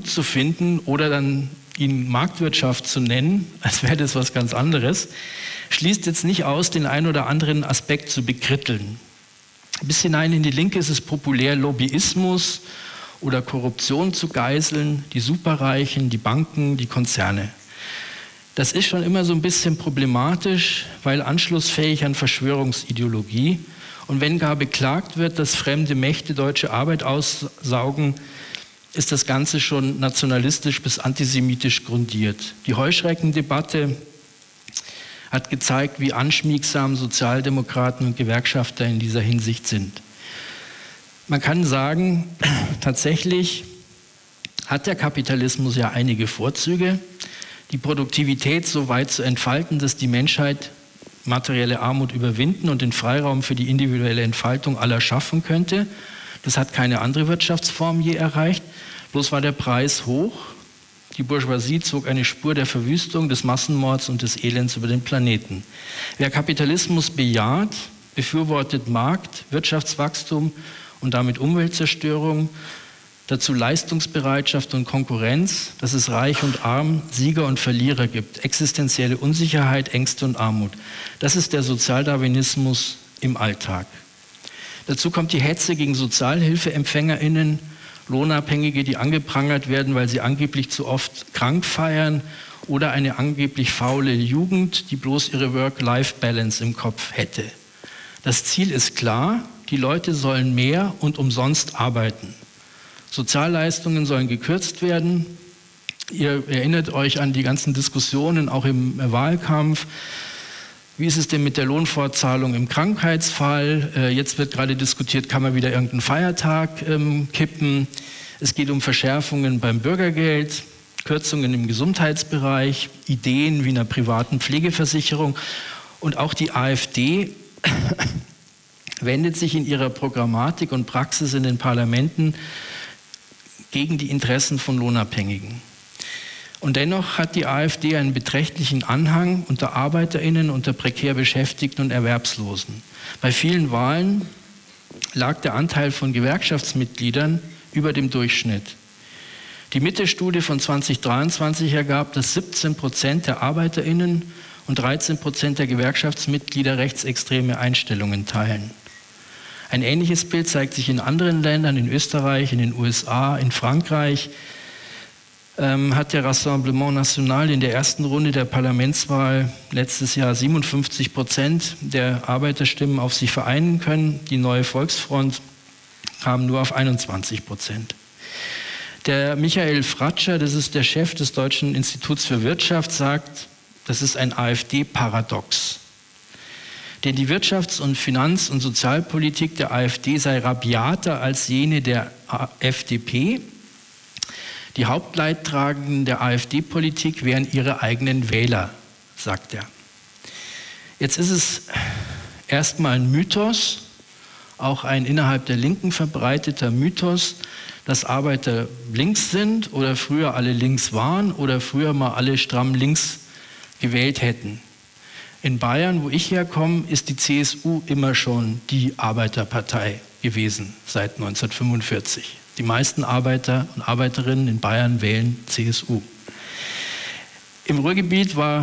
gut zu finden oder dann ihn Marktwirtschaft zu nennen, als wäre das was ganz anderes, schließt jetzt nicht aus, den einen oder anderen Aspekt zu bekritteln. Bis hinein in die Linke ist es populär, Lobbyismus oder Korruption zu geißeln, die Superreichen, die Banken, die Konzerne. Das ist schon immer so ein bisschen problematisch, weil anschlussfähig an Verschwörungsideologie. Und wenn gar beklagt wird, dass fremde Mächte deutsche Arbeit aussaugen, ist das Ganze schon nationalistisch bis antisemitisch grundiert. Die Heuschreckendebatte hat gezeigt, wie anschmiegsam Sozialdemokraten und Gewerkschafter in dieser Hinsicht sind. Man kann sagen, tatsächlich hat der Kapitalismus ja einige Vorzüge, die Produktivität so weit zu entfalten, dass die Menschheit materielle Armut überwinden und den Freiraum für die individuelle Entfaltung aller schaffen könnte. Das hat keine andere Wirtschaftsform je erreicht. Bloß war der Preis hoch. Die Bourgeoisie zog eine Spur der Verwüstung, des Massenmords und des Elends über den Planeten. Wer Kapitalismus bejaht, befürwortet Markt, Wirtschaftswachstum und damit Umweltzerstörung, dazu Leistungsbereitschaft und Konkurrenz, dass es Reich und Arm, Sieger und Verlierer gibt, existenzielle Unsicherheit, Ängste und Armut. Das ist der Sozialdarwinismus im Alltag. Dazu kommt die Hetze gegen SozialhilfeempfängerInnen, Lohnabhängige, die angeprangert werden, weil sie angeblich zu oft krank feiern, oder eine angeblich faule Jugend, die bloß ihre Work-Life-Balance im Kopf hätte. Das Ziel ist klar, die Leute sollen mehr und umsonst arbeiten. Sozialleistungen sollen gekürzt werden. Ihr erinnert euch an die ganzen Diskussionen, auch im Wahlkampf. Wie ist es denn mit der Lohnfortzahlung im Krankheitsfall? Jetzt wird gerade diskutiert, kann man wieder irgendeinen Feiertag kippen. Es geht um Verschärfungen beim Bürgergeld, Kürzungen im Gesundheitsbereich, Ideen wie einer privaten Pflegeversicherung. Und auch die AfD wendet sich in ihrer Programmatik und Praxis in den Parlamenten gegen die Interessen von Lohnabhängigen. Und dennoch hat die AfD einen beträchtlichen Anhang unter ArbeiterInnen, unter prekär Beschäftigten und Erwerbslosen. Bei vielen Wahlen lag der Anteil von Gewerkschaftsmitgliedern über dem Durchschnitt. Die Mitte-Studie von 2023 ergab, dass 17% der ArbeiterInnen und 13% der Gewerkschaftsmitglieder rechtsextreme Einstellungen teilen. Ein ähnliches Bild zeigt sich in anderen Ländern, in Österreich, in den USA, in Frankreich. Hat der Rassemblement National in der ersten Runde der Parlamentswahl letztes Jahr 57% der Arbeiterstimmen auf sich vereinen können. Die Neue Volksfront kam nur auf 21%. Der Michael Fratscher, das ist der Chef des Deutschen Instituts für Wirtschaft, sagt, das ist ein AfD-Paradox. Denn die Wirtschafts- und Finanz- und Sozialpolitik der AfD sei rabiater als jene der FDP. Die Hauptleidtragenden der AfD-Politik wären ihre eigenen Wähler, sagt er. Jetzt ist es erstmal ein Mythos, auch ein innerhalb der Linken verbreiteter Mythos, dass Arbeiter links sind oder früher alle links waren oder früher mal alle stramm links gewählt hätten. In Bayern, wo ich herkomme, ist die CSU immer schon die Arbeiterpartei gewesen, seit 1945. Die meisten Arbeiter und Arbeiterinnen in Bayern wählen CSU. Im Ruhrgebiet war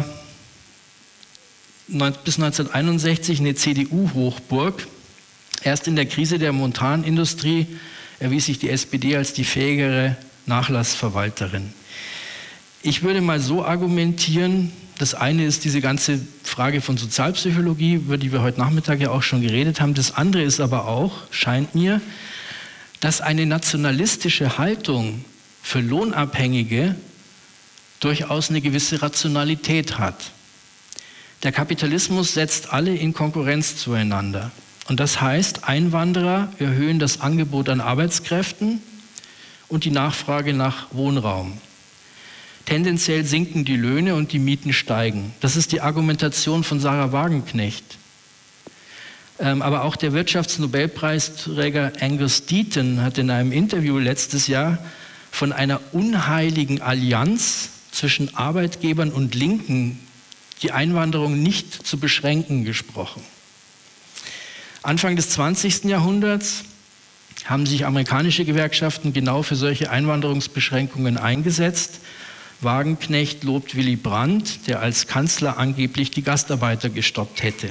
bis 1961 eine CDU-Hochburg. Erst in der Krise der Montanindustrie erwies sich die SPD als die fähigere Nachlassverwalterin. Ich würde mal so argumentieren, das eine ist diese ganze Frage von Sozialpsychologie, über die wir heute Nachmittag ja auch schon geredet haben. Das andere ist aber auch, scheint mir, dass eine nationalistische Haltung für Lohnabhängige durchaus eine gewisse Rationalität hat. Der Kapitalismus setzt alle in Konkurrenz zueinander. Und das heißt, Einwanderer erhöhen das Angebot an Arbeitskräften und die Nachfrage nach Wohnraum. Tendenziell sinken die Löhne und die Mieten steigen. Das ist die Argumentation von Sarah Wagenknecht. Aber auch der Wirtschaftsnobelpreisträger Angus Deaton hat in einem Interview letztes Jahr von einer unheiligen Allianz zwischen Arbeitgebern und Linken, die Einwanderung nicht zu beschränken, gesprochen. Anfang des 20. Jahrhunderts haben sich amerikanische Gewerkschaften genau für solche Einwanderungsbeschränkungen eingesetzt. Wagenknecht lobt Willy Brandt, der als Kanzler angeblich die Gastarbeiter gestoppt hätte.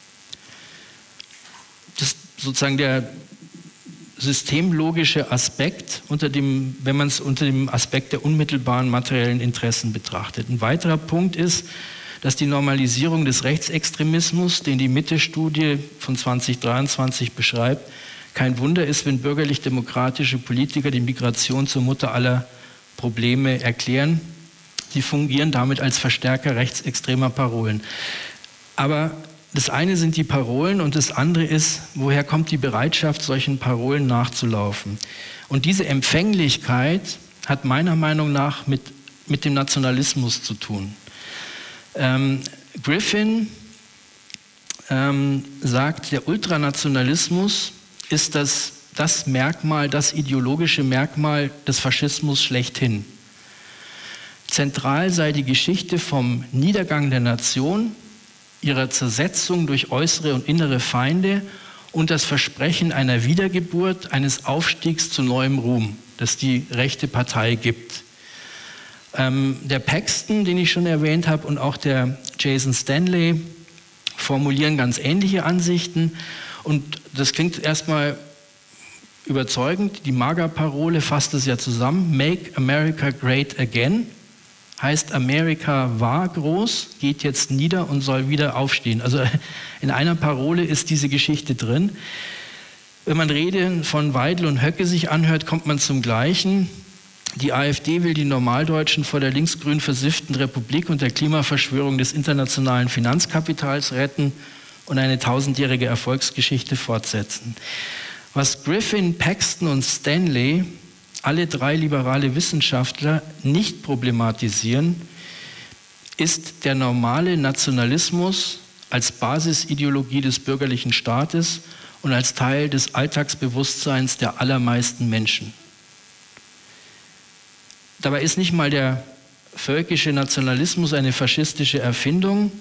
Das ist sozusagen der systemlogische Aspekt, wenn man es unter dem Aspekt der unmittelbaren materiellen Interessen betrachtet. Ein weiterer Punkt ist, dass die Normalisierung des Rechtsextremismus, den die Mitte-Studie von 2023 beschreibt, kein Wunder ist, wenn bürgerlich-demokratische Politiker die Migration zur Mutter aller Probleme erklären. Sie fungieren damit als Verstärker rechtsextremer Parolen. Aber das eine sind die Parolen und das andere ist, woher kommt die Bereitschaft, solchen Parolen nachzulaufen? Und diese Empfänglichkeit hat meiner Meinung nach mit dem Nationalismus zu tun. Griffin sagt, der Ultranationalismus ist das Merkmal, das ideologische Merkmal des Faschismus schlechthin. Zentral sei die Geschichte vom Niedergang der Nation, ihrer Zersetzung durch äußere und innere Feinde und das Versprechen einer Wiedergeburt, eines Aufstiegs zu neuem Ruhm, das die rechte Partei gibt. Der Paxton, den ich schon erwähnt habe, und auch der Jason Stanley formulieren ganz ähnliche Ansichten. Und das klingt erstmal überzeugend. Die MAGA-Parole fasst es ja zusammen. Make America Great Again. Heißt, Amerika war groß, geht jetzt nieder und soll wieder aufstehen. Also in einer Parole ist diese Geschichte drin. Wenn man Reden von Weidel und Höcke sich anhört, kommt man zum Gleichen. Die AfD will die Normaldeutschen vor der linksgrün versifften Republik und der Klimaverschwörung des internationalen Finanzkapitals retten und eine 1000-jährige Erfolgsgeschichte fortsetzen. Was Griffin, Paxton und Stanley, alle drei liberale Wissenschaftler, nicht problematisieren, ist der normale Nationalismus als Basisideologie des bürgerlichen Staates und als Teil des Alltagsbewusstseins der allermeisten Menschen. Dabei ist nicht mal der völkische Nationalismus eine faschistische Erfindung,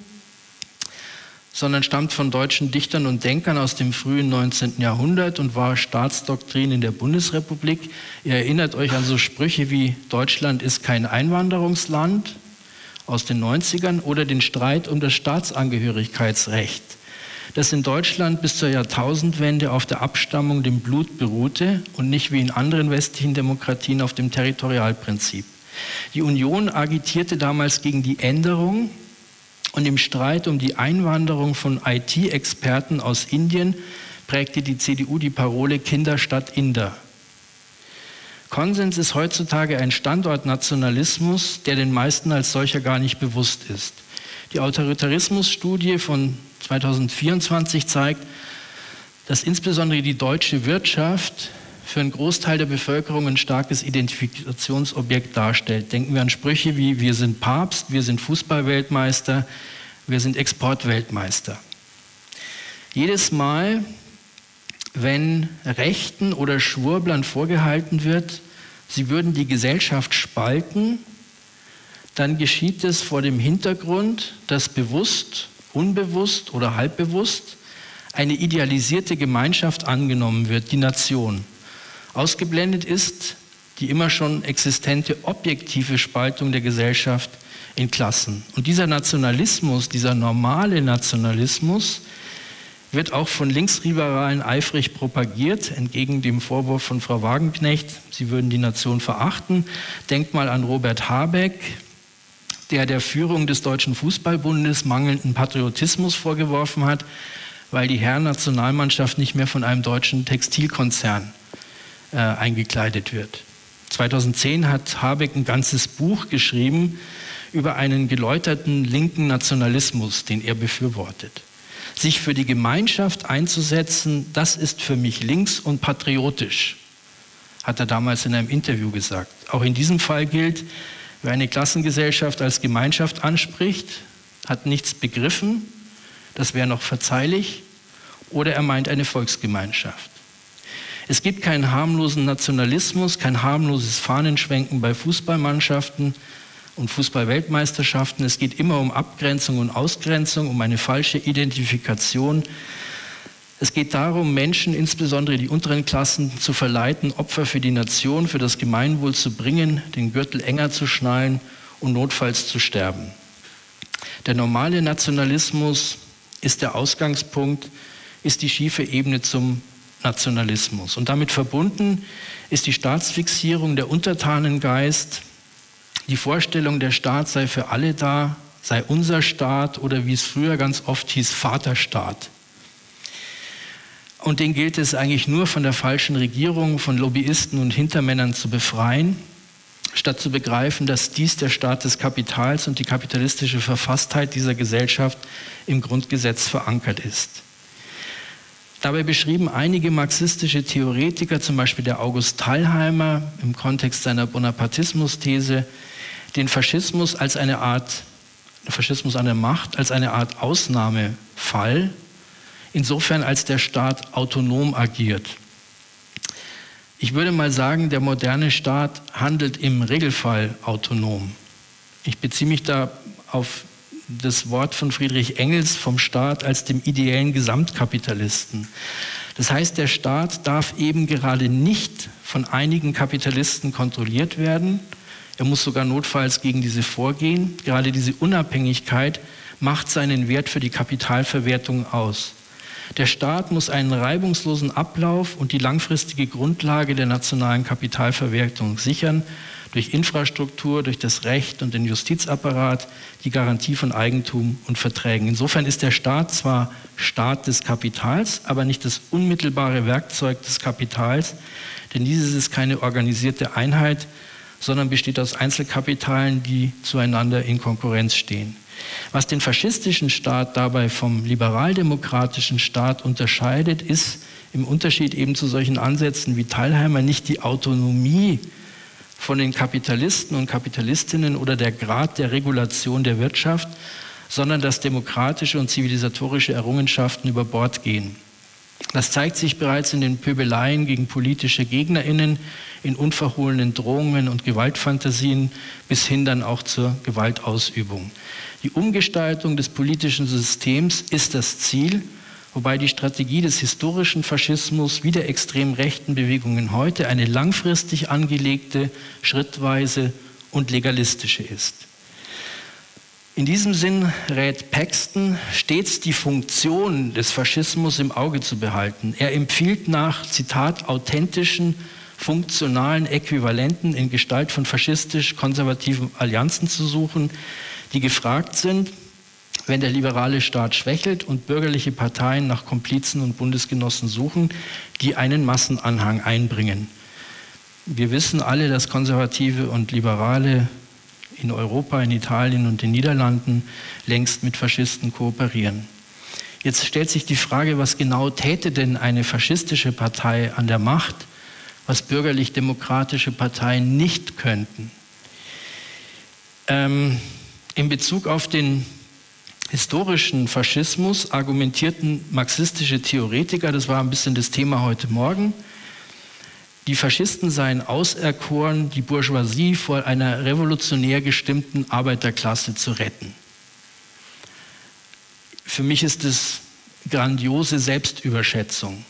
sondern stammt von deutschen Dichtern und Denkern aus dem frühen 19. Jahrhundert und war Staatsdoktrin in der Bundesrepublik. Ihr erinnert euch an so Sprüche wie Deutschland ist kein Einwanderungsland aus den 90ern oder den Streit um das Staatsangehörigkeitsrecht, das in Deutschland bis zur Jahrtausendwende auf der Abstammung, dem Blut beruhte und nicht wie in anderen westlichen Demokratien auf dem Territorialprinzip. Die Union agitierte damals gegen die Änderung und im Streit um die Einwanderung von IT-Experten aus Indien prägte die CDU die Parole Kinder statt Inder. Konsens ist heutzutage ein Standortnationalismus, der den meisten als solcher gar nicht bewusst ist. Die Autoritarismusstudie von 2024 zeigt, dass insbesondere die deutsche Wirtschaft für einen Großteil der Bevölkerung ein starkes Identifikationsobjekt darstellt. Denken wir an Sprüche wie wir sind Papst, wir sind Fußballweltmeister, wir sind Exportweltmeister. Jedes Mal, wenn Rechten oder Schwurblern vorgehalten wird, sie würden die Gesellschaft spalten, dann geschieht es vor dem Hintergrund, dass bewusst, unbewusst oder halbbewusst eine idealisierte Gemeinschaft angenommen wird, die Nation. Ausgeblendet ist die immer schon existente objektive Spaltung der Gesellschaft in Klassen. Und dieser Nationalismus, dieser normale Nationalismus, wird auch von Linksliberalen eifrig propagiert, entgegen dem Vorwurf von Frau Wagenknecht, sie würden die Nation verachten. Denkt mal an Robert Habeck, der Führung des Deutschen Fußballbundes mangelnden Patriotismus vorgeworfen hat, weil die Herren-Nationalmannschaft nicht mehr von einem deutschen Textilkonzern eingekleidet wird. 2010 hat Habeck ein ganzes Buch geschrieben über einen geläuterten linken Nationalismus, den er befürwortet. Sich für die Gemeinschaft einzusetzen, das ist für mich links und patriotisch, hat er damals in einem Interview gesagt. Auch in diesem Fall gilt, wer eine Klassengesellschaft als Gemeinschaft anspricht, hat nichts begriffen, das wäre noch verzeihlich, oder er meint eine Volksgemeinschaft. Es gibt keinen harmlosen Nationalismus, kein harmloses Fahnenschwenken bei Fußballmannschaften und Fußballweltmeisterschaften. Es geht immer um Abgrenzung und Ausgrenzung, um eine falsche Identifikation. Es geht darum, Menschen, insbesondere die unteren Klassen, zu verleiten, Opfer für die Nation, für das Gemeinwohl zu bringen, den Gürtel enger zu schnallen und notfalls zu sterben. Der normale Nationalismus ist der Ausgangspunkt, ist die schiefe Ebene zum Nationalismus. Und damit verbunden ist die Staatsfixierung, der Untertanengeist, die Vorstellung, der Staat sei für alle da, sei unser Staat oder wie es früher ganz oft hieß, Vaterstaat. Und den gilt es eigentlich nur von der falschen Regierung, von Lobbyisten und Hintermännern zu befreien, statt zu begreifen, dass dies der Staat des Kapitals und die kapitalistische Verfasstheit dieser Gesellschaft im Grundgesetz verankert ist. Dabei beschrieben einige marxistische Theoretiker, zum Beispiel der August Thalheimer im Kontext seiner Bonapartismus-These, den Faschismus als eine Art, Faschismus an der Macht, als eine Art Ausnahmefall, insofern als der Staat autonom agiert. Ich würde mal sagen, der moderne Staat handelt im Regelfall autonom. Ich beziehe mich da auf das Wort von Friedrich Engels vom Staat als dem ideellen Gesamtkapitalisten. Das heißt, der Staat darf eben gerade nicht von einigen Kapitalisten kontrolliert werden. Er muss sogar notfalls gegen diese vorgehen. Gerade diese Unabhängigkeit macht seinen Wert für die Kapitalverwertung aus. Der Staat muss einen reibungslosen Ablauf und die langfristige Grundlage der nationalen Kapitalverwertung sichern, durch Infrastruktur, durch das Recht und den Justizapparat, die Garantie von Eigentum und Verträgen. Insofern ist der Staat zwar Staat des Kapitals, aber nicht das unmittelbare Werkzeug des Kapitals, denn dieses ist keine organisierte Einheit, sondern besteht aus Einzelkapitalen, die zueinander in Konkurrenz stehen. Was den faschistischen Staat dabei vom liberaldemokratischen Staat unterscheidet, ist im Unterschied eben zu solchen Ansätzen wie Thalheimer nicht die Autonomie von den Kapitalisten und Kapitalistinnen oder der Grad der Regulation der Wirtschaft, sondern dass demokratische und zivilisatorische Errungenschaften über Bord gehen. Das zeigt sich bereits in den Pöbeleien gegen politische GegnerInnen, in unverhohlenen Drohungen und Gewaltfantasien bis hin dann auch zur Gewaltausübung. Die Umgestaltung des politischen Systems ist das Ziel, wobei die Strategie des historischen Faschismus wie der extrem rechten Bewegungen heute eine langfristig angelegte, schrittweise und legalistische ist. In diesem Sinn rät Paxton, stets die Funktion des Faschismus im Auge zu behalten. Er empfiehlt nach, Zitat, authentischen, funktionalen Äquivalenten in Gestalt von faschistisch-konservativen Allianzen zu suchen, die gefragt sind, wenn der liberale Staat schwächelt und bürgerliche Parteien nach Komplizen und Bundesgenossen suchen, die einen Massenanhang einbringen. Wir wissen alle, dass Konservative und Liberale in Europa, in Italien und den Niederlanden längst mit Faschisten kooperieren. Jetzt stellt sich die Frage, was genau täte denn eine faschistische Partei an der Macht, was bürgerlich-demokratische Parteien nicht könnten. In Bezug auf den historischen Faschismus argumentierten marxistische Theoretiker, das war ein bisschen das Thema heute Morgen, die Faschisten seien auserkoren, die Bourgeoisie vor einer revolutionär gestimmten Arbeiterklasse zu retten. Für mich ist das grandiose Selbstüberschätzung.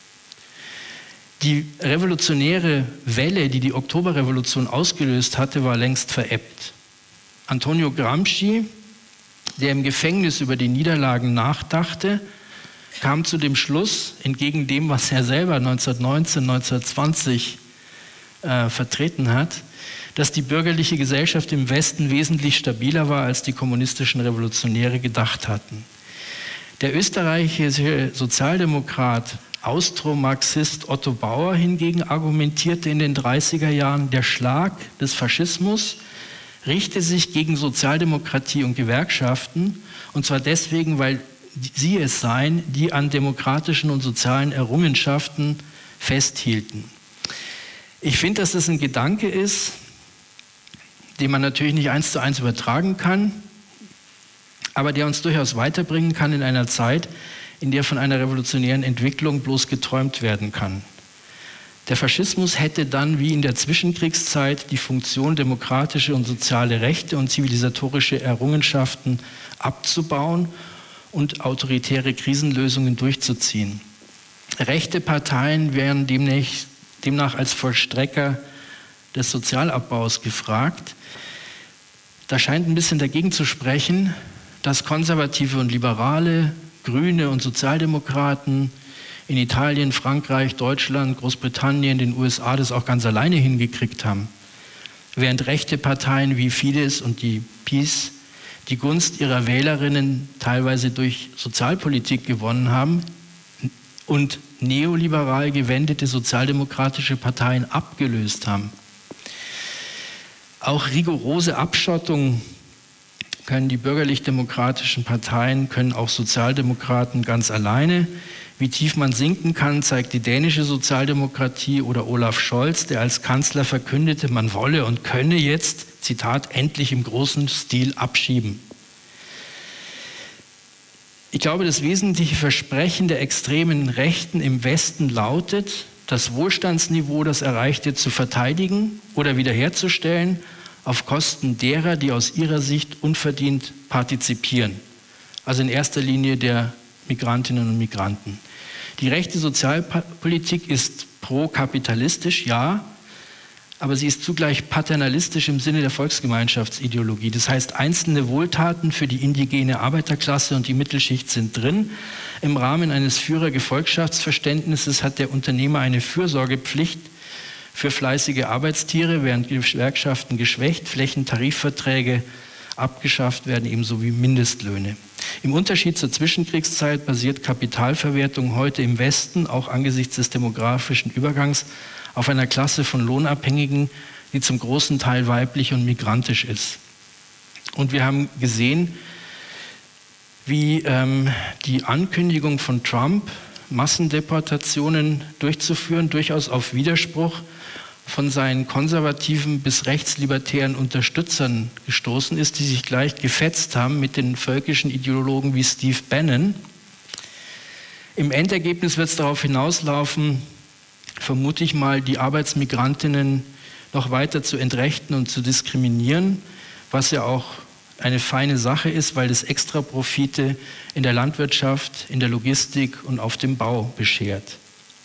Die revolutionäre Welle, die die Oktoberrevolution ausgelöst hatte, war längst verebbt. Antonio Gramsci, der im Gefängnis über die Niederlagen nachdachte, kam zu dem Schluss, entgegen dem, was er selber 1919, 1920 vertreten hat, dass die bürgerliche Gesellschaft im Westen wesentlich stabiler war, als die kommunistischen Revolutionäre gedacht hatten. Der österreichische Sozialdemokrat, Austromarxist Otto Bauer hingegen argumentierte in den 30er Jahren, der Schlag des Faschismus richte sich gegen Sozialdemokratie und Gewerkschaften, und zwar deswegen, weil sie es seien, die an demokratischen und sozialen Errungenschaften festhielten. Ich finde, dass das ein Gedanke ist, den man natürlich nicht 1:1 übertragen kann, aber der uns durchaus weiterbringen kann in einer Zeit, in der von einer revolutionären Entwicklung bloß geträumt werden kann. Der Faschismus hätte dann wie in der Zwischenkriegszeit die Funktion, demokratische und soziale Rechte und zivilisatorische Errungenschaften abzubauen und autoritäre Krisenlösungen durchzuziehen. Rechte Parteien wären demnach als Vollstrecker des Sozialabbaus gefragt. Da scheint ein bisschen dagegen zu sprechen, dass Konservative und Liberale, Grüne und Sozialdemokraten in Italien, Frankreich, Deutschland, Großbritannien, den USA das auch ganz alleine hingekriegt haben. Während rechte Parteien wie Fidesz und die PiS die Gunst ihrer Wählerinnen teilweise durch Sozialpolitik gewonnen haben und neoliberal gewendete sozialdemokratische Parteien abgelöst haben. Auch rigorose Abschottung können die bürgerlich-demokratischen Parteien, können auch Sozialdemokraten ganz alleine. Wie tief man sinken kann, zeigt die dänische Sozialdemokratie oder Olaf Scholz, der als Kanzler verkündete, man wolle und könne jetzt, Zitat, endlich im großen Stil abschieben. Ich glaube, das wesentliche Versprechen der extremen Rechten im Westen lautet, das Wohlstandsniveau, das Erreichte, zu verteidigen oder wiederherzustellen, auf Kosten derer, die aus ihrer Sicht unverdient partizipieren. Also in erster Linie der Migrantinnen und Migranten. Die rechte Sozialpolitik ist pro-kapitalistisch, ja, aber sie ist zugleich paternalistisch im Sinne der Volksgemeinschaftsideologie. Das heißt, einzelne Wohltaten für die indigene Arbeiterklasse und die Mittelschicht sind drin. Im Rahmen eines Führer-Gefolgschaftsverständnisses hat der Unternehmer eine Fürsorgepflicht für fleißige Arbeitstiere, während Gewerkschaften geschwächt, Flächentarifverträge abgeschafft werden, ebenso wie Mindestlöhne. Im Unterschied zur Zwischenkriegszeit basiert Kapitalverwertung heute im Westen, auch angesichts des demografischen Übergangs, auf einer Klasse von Lohnabhängigen, die zum großen Teil weiblich und migrantisch ist. Und wir haben gesehen, wie die Ankündigung von Trump, Massendeportationen durchzuführen, durchaus auf Widerspruch von seinen konservativen bis rechtslibertären Unterstützern gestoßen ist, die sich gleich gefetzt haben mit den völkischen Ideologen wie Steve Bannon. Im Endergebnis wird es darauf hinauslaufen, vermute ich mal, die Arbeitsmigrantinnen noch weiter zu entrechten und zu diskriminieren, was ja auch eine feine Sache ist, weil es Extraprofite in der Landwirtschaft, in der Logistik und auf dem Bau beschert.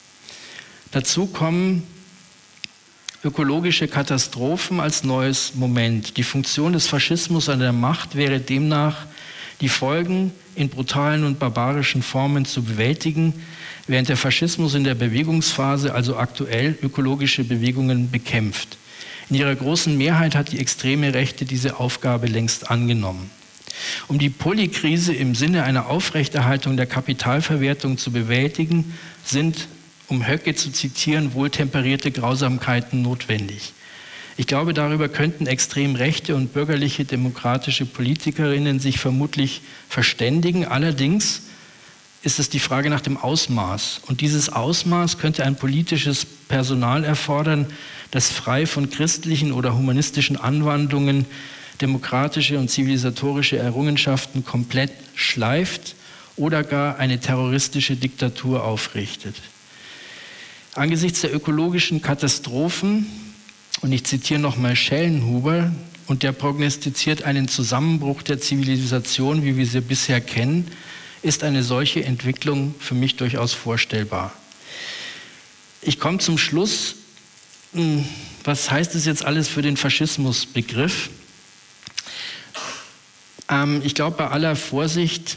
Dazu kommen ökologische Katastrophen als neues Moment. Die Funktion des Faschismus an der Macht wäre demnach, die Folgen in brutalen und barbarischen Formen zu bewältigen, während der Faschismus in der Bewegungsphase, also aktuell, ökologische Bewegungen bekämpft. In ihrer großen Mehrheit hat die extreme Rechte diese Aufgabe längst angenommen. Um die Polykrise im Sinne einer Aufrechterhaltung der Kapitalverwertung zu bewältigen, sind, um Höcke zu zitieren, wohltemperierte Grausamkeiten notwendig. Ich glaube, darüber könnten extrem rechte und bürgerliche demokratische Politikerinnen sich vermutlich verständigen. Allerdings ist es die Frage nach dem Ausmaß. Und dieses Ausmaß könnte ein politisches Personal erfordern, das frei von christlichen oder humanistischen Anwandlungen demokratische und zivilisatorische Errungenschaften komplett schleift oder gar eine terroristische Diktatur aufrichtet. Angesichts der ökologischen Katastrophen, und ich zitiere nochmal Schellenhuber, und der prognostiziert einen Zusammenbruch der Zivilisation, wie wir sie bisher kennen, ist eine solche Entwicklung für mich durchaus vorstellbar. Ich komme zum Schluss. Was heißt es jetzt alles für den Faschismusbegriff? Ich glaube, bei aller Vorsicht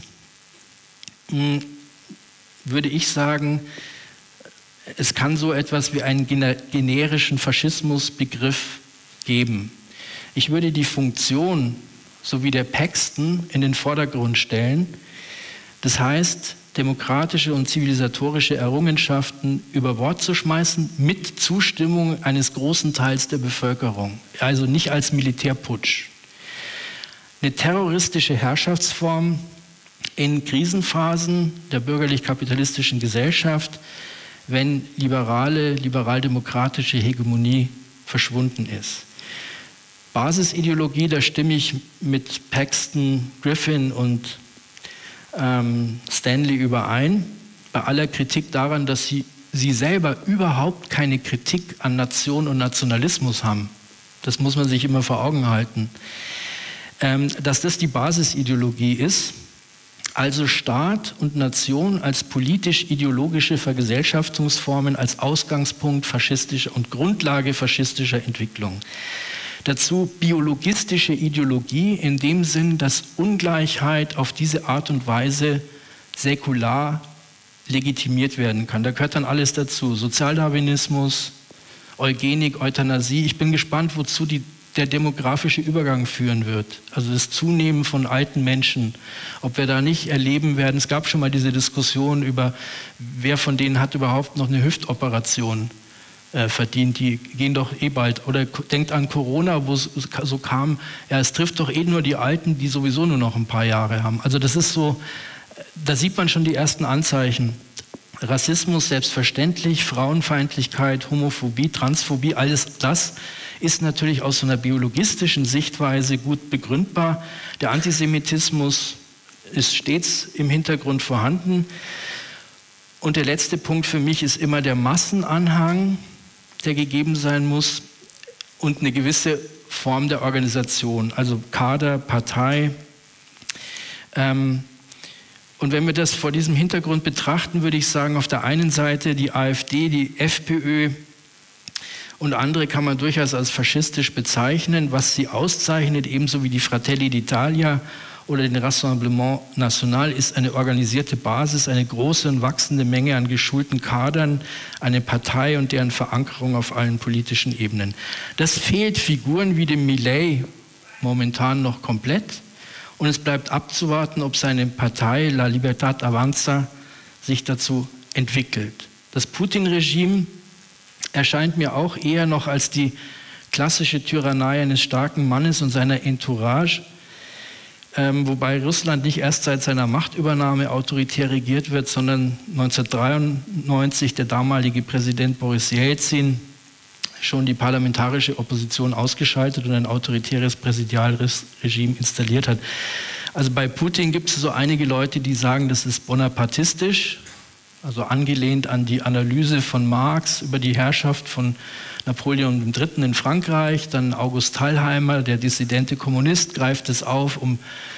würde ich sagen, es kann so etwas wie einen generischen Faschismusbegriff geben. Ich würde die Funktion sowie der Paxton in den Vordergrund stellen. Das heißt, demokratische und zivilisatorische Errungenschaften über Bord zu schmeißen mit Zustimmung eines großen Teils der Bevölkerung, also nicht als Militärputsch. Eine terroristische Herrschaftsform in Krisenphasen der bürgerlich-kapitalistischen Gesellschaft, wenn liberal-demokratische Hegemonie verschwunden ist. Basisideologie, da stimme ich mit Paxton, Griffin und Stanley überein, bei aller Kritik daran, dass sie selber überhaupt keine Kritik an Nation und Nationalismus haben. Das muss man sich immer vor Augen halten. Dass das die Basisideologie ist Also Staat und Nation als politisch-ideologische Vergesellschaftungsformen als Ausgangspunkt faschistischer und Grundlage faschistischer Entwicklung. Dazu biologistische Ideologie in dem Sinn, dass Ungleichheit auf diese Art und Weise säkular legitimiert werden kann. Da gehört dann alles dazu. Sozialdarwinismus, Eugenik, Euthanasie. Ich bin gespannt, wozu der demografische Übergang führen wird. Also das Zunehmen von alten Menschen. Ob wir da nicht erleben werden, es gab schon mal diese Diskussion über, wer von denen hat überhaupt noch eine Hüftoperation verdient. Die gehen doch eh bald. Oder denkt an Corona, wo es so kam, ja, es trifft doch eh nur die Alten, die sowieso nur noch ein paar Jahre haben. Also das ist so, da sieht man schon die ersten Anzeichen. Rassismus selbstverständlich, Frauenfeindlichkeit, Homophobie, Transphobie, alles das ist natürlich aus so einer biologistischen Sichtweise gut begründbar. Der Antisemitismus ist stets im Hintergrund vorhanden. Und der letzte Punkt für mich ist immer der Massenanhang, der gegeben sein muss, und eine gewisse Form der Organisation, also Kader, Partei. Und wenn wir das vor diesem Hintergrund betrachten, würde ich sagen, auf der einen Seite die AfD, die FPÖ und andere kann man durchaus als faschistisch bezeichnen. Was sie auszeichnet, ebenso wie die Fratelli d'Italia oder den Rassemblement National, ist eine organisierte Basis, eine große und wachsende Menge an geschulten Kadern, eine Partei und deren Verankerung auf allen politischen Ebenen. Das fehlt Figuren wie dem Milei momentan noch komplett. Und es bleibt abzuwarten, ob seine Partei La Libertad Avanza sich dazu entwickelt. Das Putin-Regime erscheint mir auch eher noch als die klassische Tyrannei eines starken Mannes und seiner Entourage, wobei Russland nicht erst seit seiner Machtübernahme autoritär regiert wird, sondern 1993 der damalige Präsident Boris Jelzin schon die parlamentarische Opposition ausgeschaltet und ein autoritäres Präsidialregime installiert hat. Also bei Putin gibt es so einige Leute, die sagen, das ist bonapartistisch, also angelehnt an die Analyse von Marx über die Herrschaft von Napoleon III. In Frankreich. Dann August Thalheimer, der dissidente Kommunist, greift es auf, um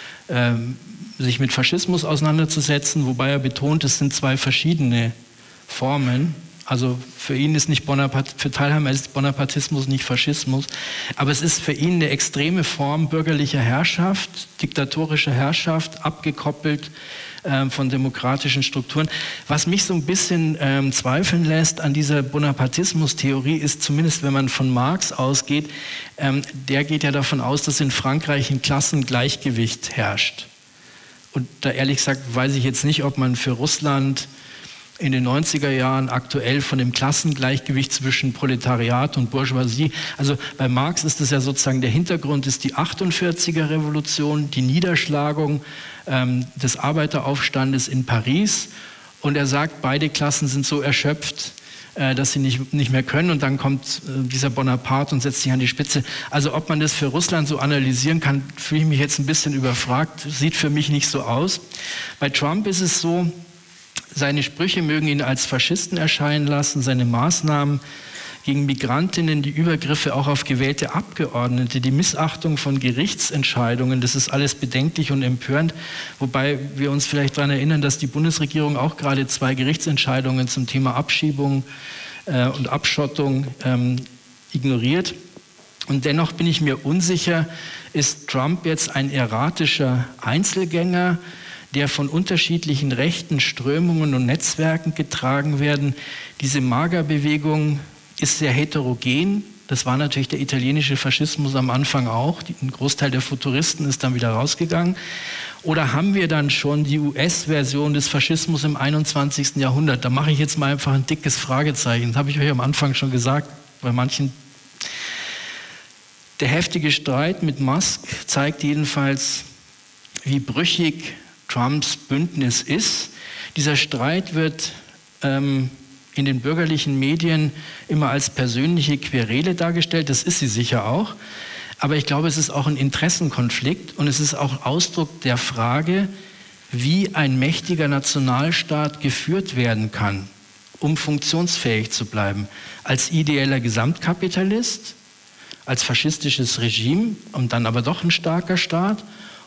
sich mit Faschismus auseinanderzusetzen, wobei er betont, es sind zwei verschiedene Formen. Also für ihn ist für Thalheimer ist Bonapartismus nicht Faschismus, aber es ist für ihn eine extreme Form bürgerlicher Herrschaft, diktatorischer Herrschaft, abgekoppelt von demokratischen Strukturen. Was mich so ein bisschen zweifeln lässt an dieser Bonapartismus-Theorie ist, zumindest wenn man von Marx ausgeht, der geht ja davon aus, dass in Frankreich ein Klassengleichgewicht herrscht. Und da ehrlich gesagt weiß ich jetzt nicht, ob man für Russland in den 90er Jahren aktuell von dem Klassengleichgewicht zwischen Proletariat und Bourgeoisie. Also bei Marx ist es ja sozusagen, der Hintergrund ist die 48er Revolution, die Niederschlagung des Arbeiteraufstandes in Paris. Und er sagt, beide Klassen sind so erschöpft, dass sie nicht mehr können. Und dann kommt dieser Bonaparte und setzt sich an die Spitze. Also ob man das für Russland so analysieren kann, fühle ich mich jetzt ein bisschen überfragt. Sieht für mich nicht so aus. Bei Trump ist es so, seine Sprüche mögen ihn als Faschisten erscheinen lassen, seine Maßnahmen gegen Migrantinnen, die Übergriffe auch auf gewählte Abgeordnete, die Missachtung von Gerichtsentscheidungen, das ist alles bedenklich und empörend, wobei wir uns vielleicht daran erinnern, dass die Bundesregierung auch gerade 2 Gerichtsentscheidungen zum Thema Abschiebung und Abschottung ignoriert. Und dennoch bin ich mir unsicher, ist Trump jetzt ein erratischer Einzelgänger, der von unterschiedlichen rechten Strömungen und Netzwerken getragen werden. Diese MAGA-Bewegung ist sehr heterogen. Das war natürlich der italienische Faschismus am Anfang auch. Ein Großteil der Futuristen ist dann wieder rausgegangen. Oder haben wir dann schon die US-Version des Faschismus im 21. Jahrhundert? Da mache ich jetzt mal einfach ein dickes Fragezeichen. Das habe ich euch am Anfang schon gesagt, bei manchen. Der heftige Streit mit Musk zeigt jedenfalls, wie brüchig Trumps Bündnis ist. Dieser Streit wird in den bürgerlichen Medien immer als persönliche Querele dargestellt. Das ist sie sicher auch. Aber ich glaube, es ist auch ein Interessenkonflikt und es ist auch Ausdruck der Frage, wie ein mächtiger Nationalstaat geführt werden kann, um funktionsfähig zu bleiben. Als ideeller Gesamtkapitalist, als faschistisches Regime und dann aber doch ein starker Staat,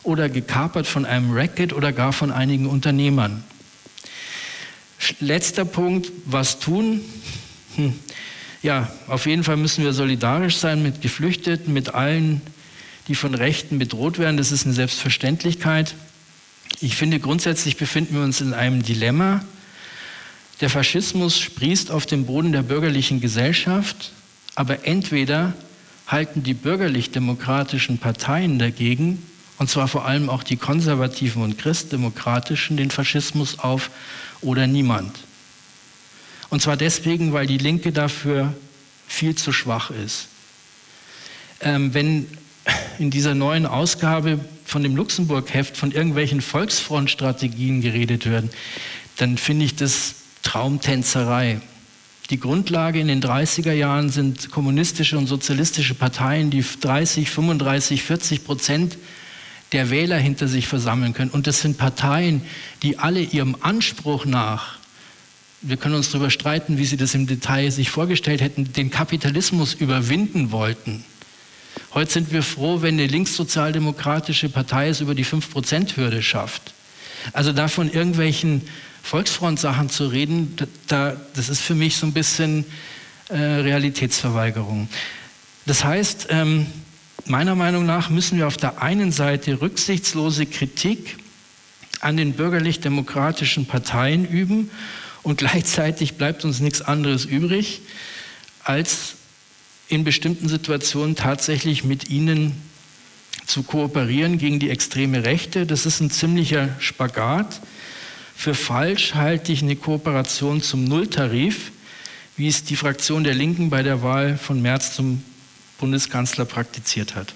oder gekapert von einem Racket oder gar von einigen Unternehmern. Letzter Punkt, was tun? Ja, auf jeden Fall müssen wir solidarisch sein mit Geflüchteten, mit allen, die von Rechten bedroht werden. Das ist eine Selbstverständlichkeit. Ich finde, grundsätzlich befinden wir uns in einem Dilemma. Der Faschismus sprießt auf dem Boden der bürgerlichen Gesellschaft, aber entweder halten die bürgerlich-demokratischen Parteien dagegen, und zwar vor allem auch die konservativen und christdemokratischen, den Faschismus auf, oder niemand. Und zwar deswegen, weil die Linke dafür viel zu schwach ist. Wenn in dieser neuen Ausgabe von dem Luxemburg-Heft von irgendwelchen Volksfrontstrategien geredet wird, dann finde ich das Traumtänzerei. Die Grundlage in den 30er Jahren sind kommunistische und sozialistische Parteien, die 30, 35, 40% der Wähler hinter sich versammeln können. Und das sind Parteien, die alle ihrem Anspruch nach, wir können uns darüber streiten, wie sie das im Detail sich vorgestellt hätten, den Kapitalismus überwinden wollten. Heute sind wir froh, wenn eine linkssozialdemokratische Partei es über die 5%-Hürde schafft. Also da von irgendwelchen Volksfront-Sachen zu reden, das ist für mich so ein bisschen Realitätsverweigerung. Das heißt, meiner Meinung nach müssen wir auf der einen Seite rücksichtslose Kritik an den bürgerlich-demokratischen Parteien üben und gleichzeitig bleibt uns nichts anderes übrig, als in bestimmten Situationen tatsächlich mit ihnen zu kooperieren gegen die extreme Rechte. Das ist ein ziemlicher Spagat. Für falsch halte ich eine Kooperation zum Nulltarif, wie es die Fraktion der Linken bei der Wahl von Merz zum Bundeskanzler praktiziert hat.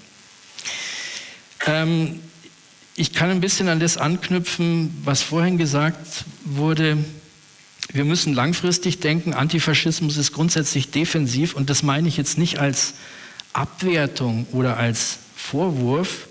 Ich kann ein bisschen an das anknüpfen, was vorhin gesagt wurde. Wir müssen langfristig denken. Antifaschismus ist grundsätzlich defensiv und das meine ich jetzt nicht als Abwertung oder als Vorwurf.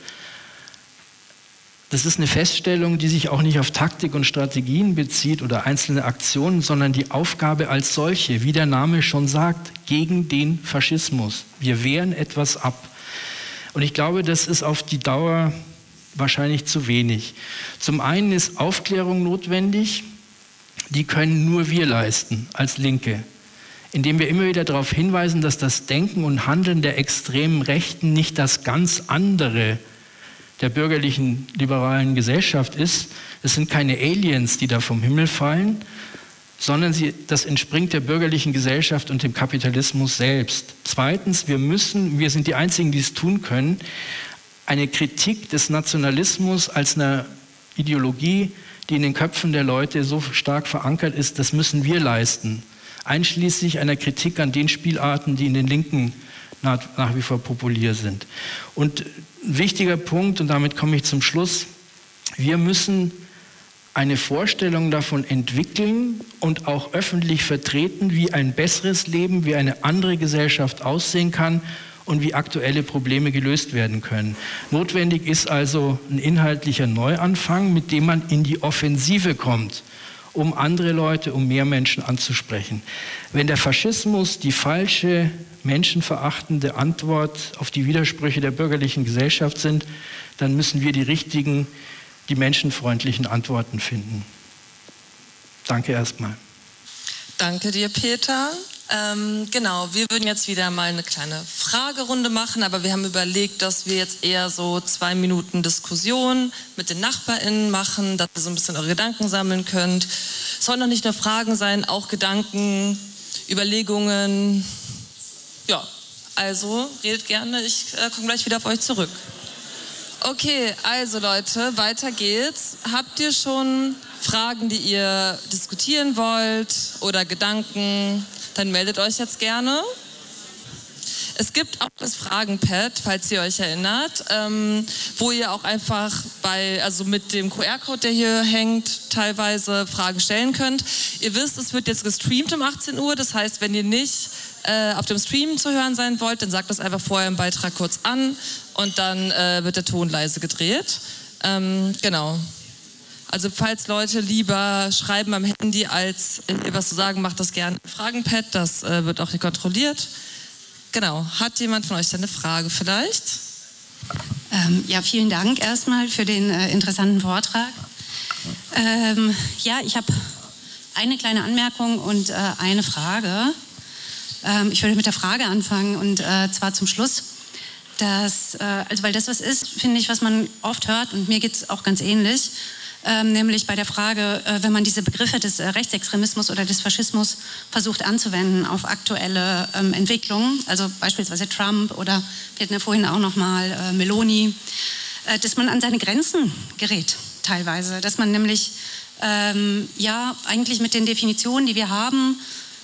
Das ist eine Feststellung, die sich auch nicht auf Taktik und Strategien bezieht oder einzelne Aktionen, sondern die Aufgabe als solche, wie der Name schon sagt, gegen den Faschismus. Wir wehren etwas ab. Und ich glaube, das ist auf die Dauer wahrscheinlich zu wenig. Zum einen ist Aufklärung notwendig, die können nur wir leisten als Linke, indem wir immer wieder darauf hinweisen, dass das Denken und Handeln der extremen Rechten nicht das ganz andere der bürgerlichen liberalen Gesellschaft ist. Es sind keine Aliens, die da vom Himmel fallen, sondern das entspringt der bürgerlichen Gesellschaft und dem Kapitalismus selbst. Zweitens, wir sind die Einzigen, die es tun können, eine Kritik des Nationalismus als einer Ideologie, die in den Köpfen der Leute so stark verankert ist, das müssen wir leisten. Einschließlich einer Kritik an den Spielarten, die in den Linken nach wie vor populär sind. Und ein wichtiger Punkt, und damit komme ich zum Schluss, wir müssen eine Vorstellung davon entwickeln und auch öffentlich vertreten, wie ein besseres Leben, wie eine andere Gesellschaft aussehen kann und wie aktuelle Probleme gelöst werden können. Notwendig ist also ein inhaltlicher Neuanfang, mit dem man in die Offensive kommt, um andere Leute, um mehr Menschen anzusprechen. Wenn der Faschismus die falsche, menschenverachtende Antwort auf die Widersprüche der bürgerlichen Gesellschaft sind, dann müssen wir die richtigen, die menschenfreundlichen Antworten finden. Danke erstmal. Danke dir, Peter. Genau, wir würden jetzt wieder mal eine kleine Fragerunde machen, aber wir haben überlegt, dass wir jetzt eher so 2 Minuten Diskussion mit den NachbarInnen machen, dass ihr so ein bisschen eure Gedanken sammeln könnt. Es sollen noch nicht nur Fragen sein, auch Gedanken, Überlegungen. Ja, also redet gerne, ich komme gleich wieder auf euch zurück. Okay, also Leute, weiter geht's. Habt ihr schon Fragen, die ihr diskutieren wollt oder Gedanken? Dann meldet euch jetzt gerne. Es gibt auch das Fragenpad, falls ihr euch erinnert, wo ihr auch einfach mit dem QR-Code, der hier hängt, teilweise Fragen stellen könnt. Ihr wisst, es wird jetzt gestreamt um 18 Uhr, das heißt, wenn ihr nicht auf dem Stream zu hören sein wollt, dann sagt das einfach vorher im Beitrag kurz an und dann wird der Ton leise gedreht. Genau. Also falls Leute lieber schreiben am Handy, als was zu sagen, macht das gerne im Fragenpad, das wird auch hier kontrolliert. Genau, hat jemand von euch eine Frage vielleicht? Ja, vielen Dank erstmal für den interessanten Vortrag. Ja, ich habe eine kleine Anmerkung und eine Frage. Ich würde mit der Frage anfangen und zwar zum Schluss. Weil das was ist, finde ich, was man oft hört und mir geht es auch ganz ähnlich. Nämlich bei der Frage, wenn man diese Begriffe des Rechtsextremismus oder des Faschismus versucht anzuwenden auf aktuelle Entwicklungen, also beispielsweise Trump oder wir hatten ja vorhin auch nochmal Meloni, dass man an seine Grenzen gerät teilweise, dass man nämlich ja eigentlich mit den Definitionen, die wir haben,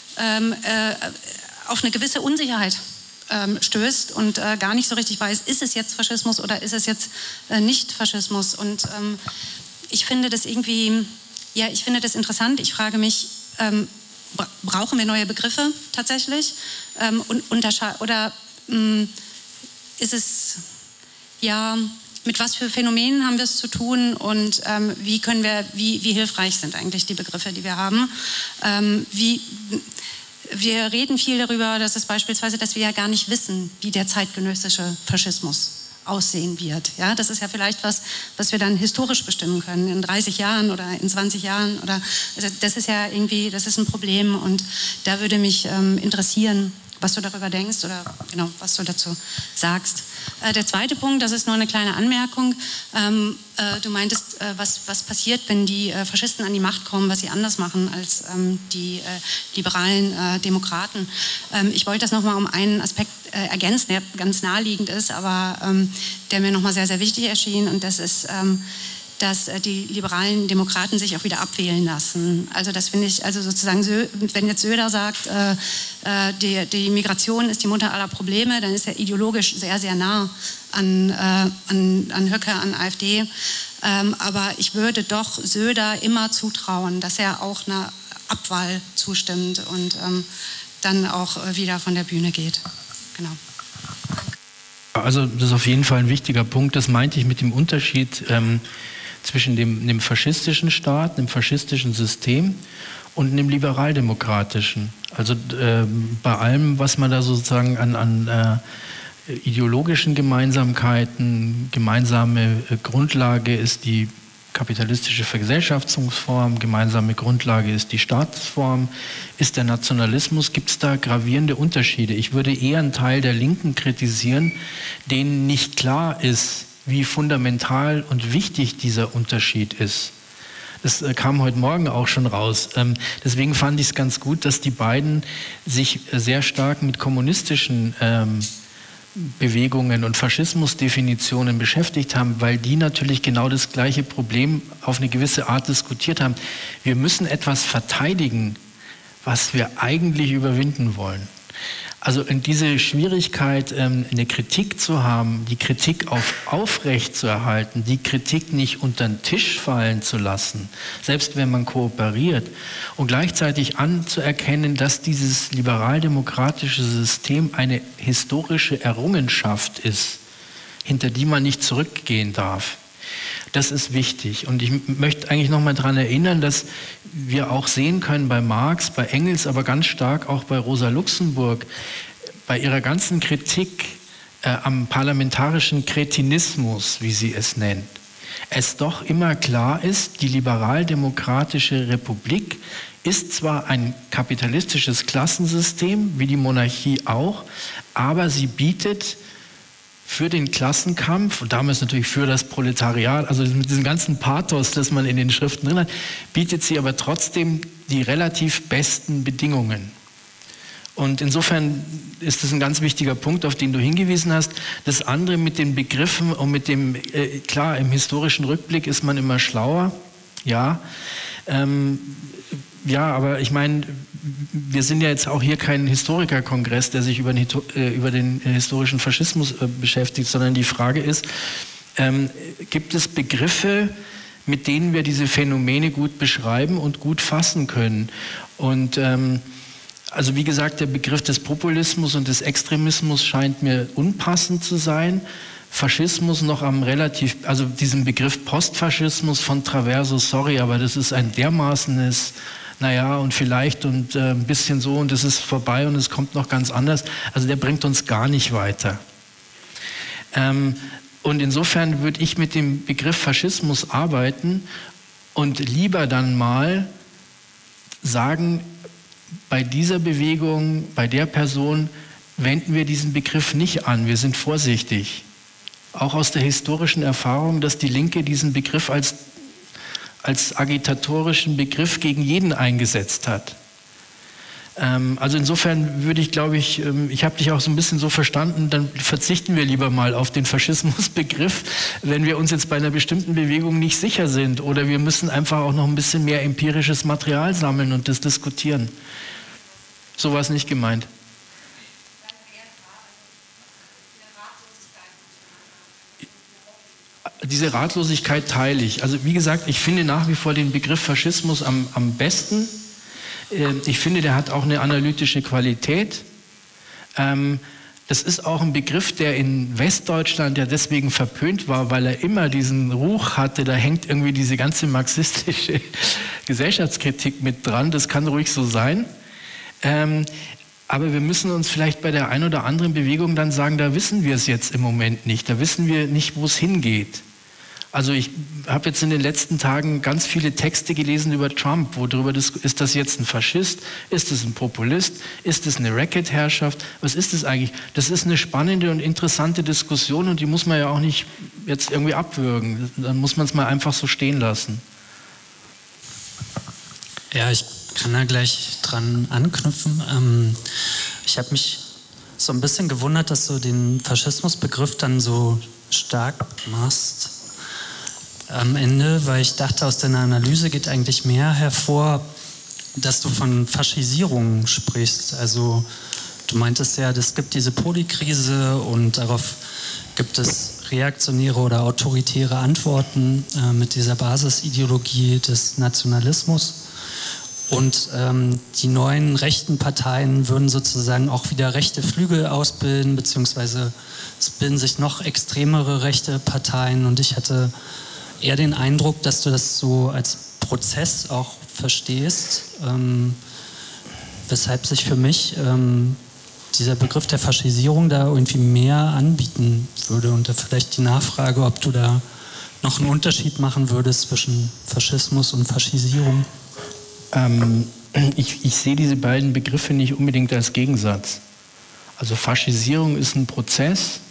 auf eine gewisse Unsicherheit stößt und gar nicht so richtig weiß, ist es jetzt Faschismus oder ist es jetzt nicht Faschismus und ich finde das irgendwie, ja, ich finde das interessant. Ich frage mich, brauchen wir neue Begriffe tatsächlich? Oder ist es, ja, mit was für Phänomenen haben wir es zu tun und wie hilfreich sind eigentlich die Begriffe, die wir haben? Wir reden viel darüber, dass wir ja gar nicht wissen, wie der zeitgenössische Faschismus aussehen wird. Ja, das ist ja vielleicht was wir dann historisch bestimmen können, in 30 Jahren oder in 20 Jahren. Also das ist ja irgendwie, das ist ein Problem und da würde mich interessieren, was du darüber denkst oder genau, was du dazu sagst. Der zweite Punkt, das ist nur eine kleine Anmerkung. Du meintest, was passiert, wenn die Faschisten an die Macht kommen, was sie anders machen als die liberalen Demokraten. Ich wollte das nochmal um einen Aspekt ergänzen, der ganz naheliegend ist, aber der mir nochmal sehr, sehr wichtig erschien und das ist, dass die liberalen Demokraten sich auch wieder abwählen lassen. Also das finde ich, also sozusagen, wenn jetzt Söder sagt, die Migration ist die Mutter aller Probleme, dann ist er ideologisch sehr, sehr nah an Höcke, an AfD. Aber ich würde doch Söder immer zutrauen, dass er auch einer Abwahl zustimmt und dann auch wieder von der Bühne geht. Genau. Also das ist auf jeden Fall ein wichtiger Punkt. Das meinte ich mit dem Unterschied zwischen dem faschistischen Staat, dem faschistischen System und dem liberaldemokratischen. Also bei allem, was man da sozusagen an ideologischen Gemeinsamkeiten, gemeinsame Grundlage ist die kapitalistische Vergesellschaftungsform, gemeinsame Grundlage ist die Staatsform, ist der Nationalismus, gibt es da gravierende Unterschiede. Ich würde eher einen Teil der Linken kritisieren, denen nicht klar ist, wie fundamental und wichtig dieser Unterschied ist. Das kam heute Morgen auch schon raus. Deswegen fand ich es ganz gut, dass die beiden sich sehr stark mit kommunistischen Bewegungen und Faschismusdefinitionen beschäftigt haben, weil die natürlich genau das gleiche Problem auf eine gewisse Art diskutiert haben. Wir müssen etwas verteidigen, was wir eigentlich überwinden wollen. Also in diese Schwierigkeit, eine Kritik zu haben, die Kritik aufrecht zu erhalten, die Kritik nicht unter den Tisch fallen zu lassen, selbst wenn man kooperiert und gleichzeitig anzuerkennen, dass dieses liberaldemokratische System eine historische Errungenschaft ist, hinter die man nicht zurückgehen darf. Das ist wichtig. Und ich möchte eigentlich noch mal daran erinnern, dass wir auch sehen können bei Marx, bei Engels, aber ganz stark auch bei Rosa Luxemburg, bei ihrer ganzen Kritik am parlamentarischen Kretinismus, wie sie es nennt, es doch immer klar ist, die liberaldemokratische Republik ist zwar ein kapitalistisches Klassensystem, wie die Monarchie auch, aber sie bietet für den Klassenkampf und damals natürlich für das Proletariat, also mit diesem ganzen Pathos, das man in den Schriften drin hat, bietet sie aber trotzdem die relativ besten Bedingungen. Und insofern ist das ein ganz wichtiger Punkt, auf den du hingewiesen hast. Das andere mit den Begriffen und mit dem, klar, im historischen Rückblick ist man immer schlauer, ja. Ja, aber ich meine, wir sind ja jetzt auch hier kein Historikerkongress, der sich über den historischen Faschismus beschäftigt, sondern die Frage ist, gibt es Begriffe, mit denen wir diese Phänomene gut beschreiben und gut fassen können? Und also wie gesagt, der Begriff des Populismus und des Extremismus scheint mir unpassend zu sein. Faschismus noch also diesen Begriff Postfaschismus von Traverso, sorry, aber das ist ein dermaßenes, naja, und vielleicht und ein bisschen so und es ist vorbei und es kommt noch ganz anders. Also der bringt uns gar nicht weiter. Und insofern würde ich mit dem Begriff Faschismus arbeiten und lieber dann mal sagen, bei dieser Bewegung, bei der Person wenden wir diesen Begriff nicht an, wir sind vorsichtig. Auch aus der historischen Erfahrung, dass die Linke diesen Begriff als agitatorischen Begriff gegen jeden eingesetzt hat. Also insofern würde ich, glaube ich, ich habe dich auch so ein bisschen so verstanden, dann verzichten wir lieber mal auf den Faschismusbegriff, wenn wir uns jetzt bei einer bestimmten Bewegung nicht sicher sind oder wir müssen einfach auch noch ein bisschen mehr empirisches Material sammeln und das diskutieren. So war es nicht gemeint. Diese Ratlosigkeit teile ich. Also wie gesagt, ich finde nach wie vor den Begriff Faschismus am besten. Ich finde, der hat auch eine analytische Qualität. Das ist auch ein Begriff, der in Westdeutschland ja deswegen verpönt war, weil er immer diesen Ruch hatte, da hängt irgendwie diese ganze marxistische Gesellschaftskritik mit dran. Das kann ruhig so sein. Aber wir müssen uns vielleicht bei der einen oder anderen Bewegung dann sagen, da wissen wir es jetzt im Moment nicht. Da wissen wir nicht, wo es hingeht. Also ich habe jetzt in den letzten Tagen ganz viele Texte gelesen über Trump, wo darüber ist das jetzt ein Faschist, ist das ein Populist, ist das eine Racket-Herrschaft, was ist das eigentlich? Das ist eine spannende und interessante Diskussion und die muss man ja auch nicht jetzt irgendwie abwürgen. Dann muss man es mal einfach so stehen lassen. Ja, ich kann da gleich dran anknüpfen. Ich habe mich so ein bisschen gewundert, dass du den Faschismusbegriff dann so stark machst am Ende, weil ich dachte, aus deiner Analyse geht eigentlich mehr hervor, dass du von Faschisierung sprichst. Also du meintest ja, es gibt diese Polykrise und darauf gibt es reaktionäre oder autoritäre Antworten mit dieser Basisideologie des Nationalismus. Und die neuen rechten Parteien würden sozusagen auch wieder rechte Flügel ausbilden, beziehungsweise es bilden sich noch extremere rechte Parteien. Und ich hatte eher den Eindruck, dass du das so als Prozess auch verstehst, weshalb sich für mich dieser Begriff der Faschisierung da irgendwie mehr anbieten würde. Und da vielleicht die Nachfrage, ob du da noch einen Unterschied machen würdest zwischen Faschismus und Faschisierung. Ich sehe diese beiden Begriffe nicht unbedingt als Gegensatz. Also Faschisierung ist ein Prozess,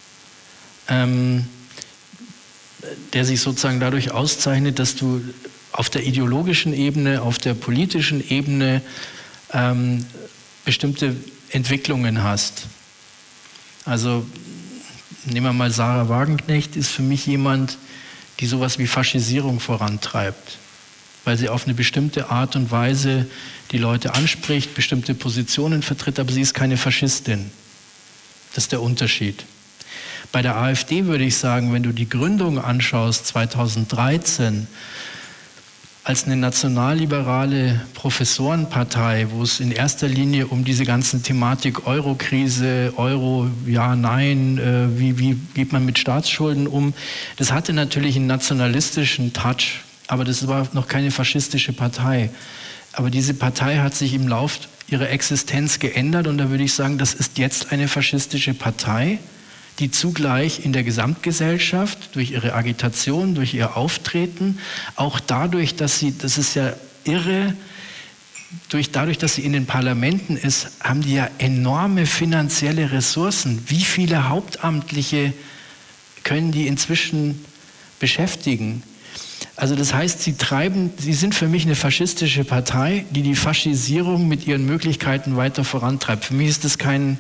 der sich sozusagen dadurch auszeichnet, dass du auf der ideologischen Ebene, auf der politischen Ebene bestimmte Entwicklungen hast. Also nehmen wir mal Sarah Wagenknecht, ist für mich jemand, die sowas wie Faschisierung vorantreibt, weil sie auf eine bestimmte Art und Weise die Leute anspricht, bestimmte Positionen vertritt, aber sie ist keine Faschistin. Das ist der Unterschied. Bei der AfD würde ich sagen, wenn du die Gründung anschaust, 2013, als eine nationalliberale Professorenpartei, wo es in erster Linie um diese ganzen Thematik Euro-Krise, Euro, ja, nein, wie geht man mit Staatsschulden um, das hatte natürlich einen nationalistischen Touch, aber das war noch keine faschistische Partei. Aber diese Partei hat sich im Lauf ihrer Existenz geändert und da würde ich sagen, das ist jetzt eine faschistische Partei, die zugleich in der Gesamtgesellschaft durch ihre Agitation, durch ihr Auftreten, auch dadurch, dass sie, das ist ja irre, dadurch, dass sie in den Parlamenten ist, haben die ja enorme finanzielle Ressourcen. Wie viele Hauptamtliche können die inzwischen beschäftigen? Also das heißt, sie sind für mich eine faschistische Partei, die die Faschisierung mit ihren Möglichkeiten weiter vorantreibt. Für mich ist das kein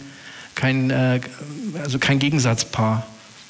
Gegensatzpaar.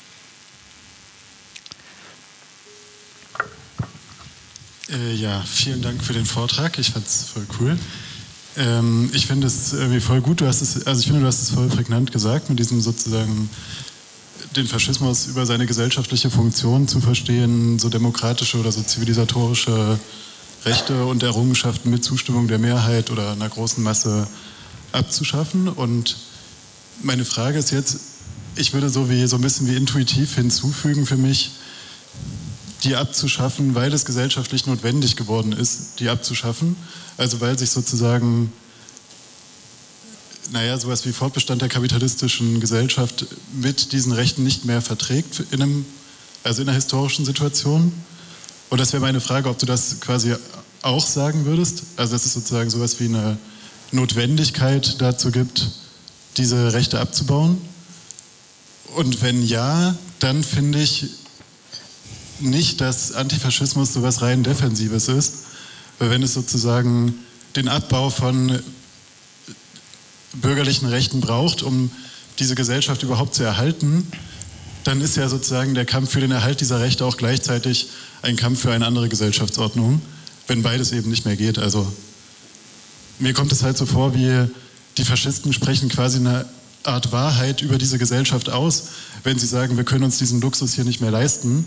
Ja, vielen Dank für den Vortrag. Ich fand es voll cool. Ich finde es irgendwie voll gut. Du hast es voll prägnant gesagt, mit diesem sozusagen den Faschismus über seine gesellschaftliche Funktion zu verstehen, so demokratische oder so zivilisatorische Rechte und Errungenschaften mit Zustimmung der Mehrheit oder einer großen Masse abzuschaffen. Und meine Frage ist jetzt, ich würde so ein bisschen wie intuitiv hinzufügen für mich, die abzuschaffen, weil es gesellschaftlich notwendig geworden ist, die abzuschaffen. Also weil sich sozusagen sowas wie Fortbestand der kapitalistischen Gesellschaft mit diesen Rechten nicht mehr verträgt in einer historischen Situation. Und das wäre meine Frage, ob du das quasi auch sagen würdest. Also dass es sozusagen sowas wie eine Notwendigkeit dazu gibt, diese Rechte abzubauen. Und wenn ja, dann finde ich nicht, dass Antifaschismus sowas rein Defensives ist. Weil wenn es sozusagen den Abbau von bürgerlichen Rechten braucht, um diese Gesellschaft überhaupt zu erhalten, dann ist ja sozusagen der Kampf für den Erhalt dieser Rechte auch gleichzeitig ein Kampf für eine andere Gesellschaftsordnung, wenn beides eben nicht mehr geht. Also mir kommt es halt so vor, wie die Faschisten sprechen quasi eine Art Wahrheit über diese Gesellschaft aus, wenn sie sagen, wir können uns diesen Luxus hier nicht mehr leisten.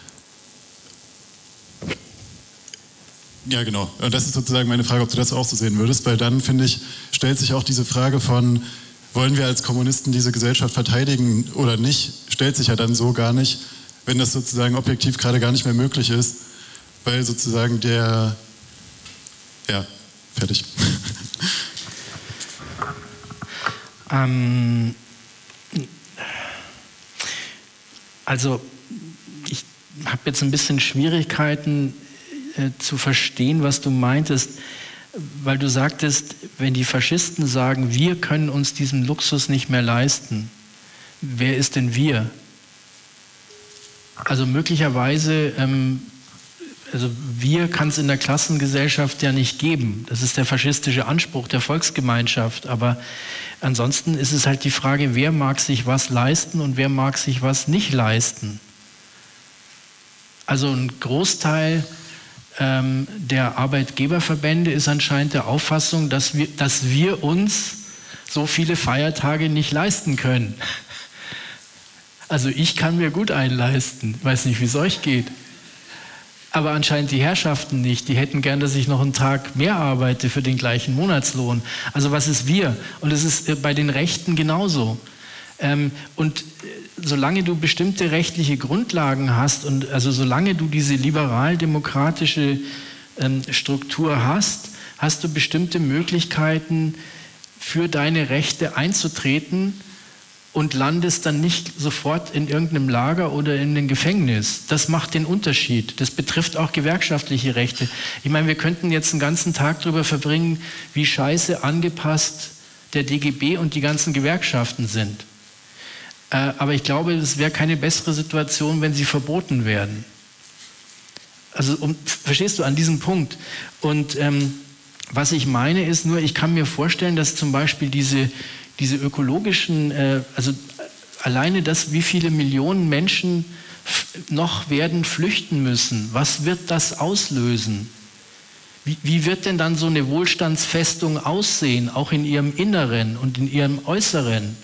Ja, genau. Und das ist sozusagen meine Frage, ob du das auch so sehen würdest, weil dann, finde ich, stellt sich auch diese Frage von, wollen wir als Kommunisten diese Gesellschaft verteidigen oder nicht, stellt sich ja dann so gar nicht, wenn das sozusagen objektiv gerade gar nicht mehr möglich ist, weil sozusagen fertig. Also, ich habe jetzt ein bisschen Schwierigkeiten zu verstehen, was du meintest, weil du sagtest, wenn die Faschisten sagen, wir können uns diesen Luxus nicht mehr leisten, wer ist denn wir? Also möglicherweise, wir kann es in der Klassengesellschaft ja nicht geben. Das ist der faschistische Anspruch der Volksgemeinschaft. Aber ansonsten ist es halt die Frage, wer mag sich was leisten und wer mag sich was nicht leisten. Also ein Großteil der Arbeitgeberverbände ist anscheinend der Auffassung, dass wir uns so viele Feiertage nicht leisten können. Also ich kann mir gut einen leisten, weiß nicht, wie es euch geht. Aber anscheinend die Herrschaften nicht. Die hätten gern, dass ich noch einen Tag mehr arbeite für den gleichen Monatslohn. Also was ist wir? Und es ist bei den Rechten genauso. Und solange du bestimmte rechtliche Grundlagen hast und also solange du diese liberal-demokratische Struktur hast, hast du bestimmte Möglichkeiten, für deine Rechte einzutreten und landest dann nicht sofort in irgendeinem Lager oder in einem Gefängnis. Das macht den Unterschied. Das betrifft auch gewerkschaftliche Rechte. Ich meine, wir könnten jetzt einen ganzen Tag darüber verbringen, wie scheiße angepasst der DGB und die ganzen Gewerkschaften sind. Aber ich glaube, es wäre keine bessere Situation, wenn sie verboten werden. Also, verstehst du, an diesem Punkt. Und was ich meine ist nur, ich kann mir vorstellen, dass zum Beispiel diese ökologischen, also alleine das, wie viele Millionen Menschen noch werden flüchten müssen, was wird das auslösen? Wie wird denn dann so eine Wohlstandsfestung aussehen, auch in ihrem Inneren und in ihrem Äußeren?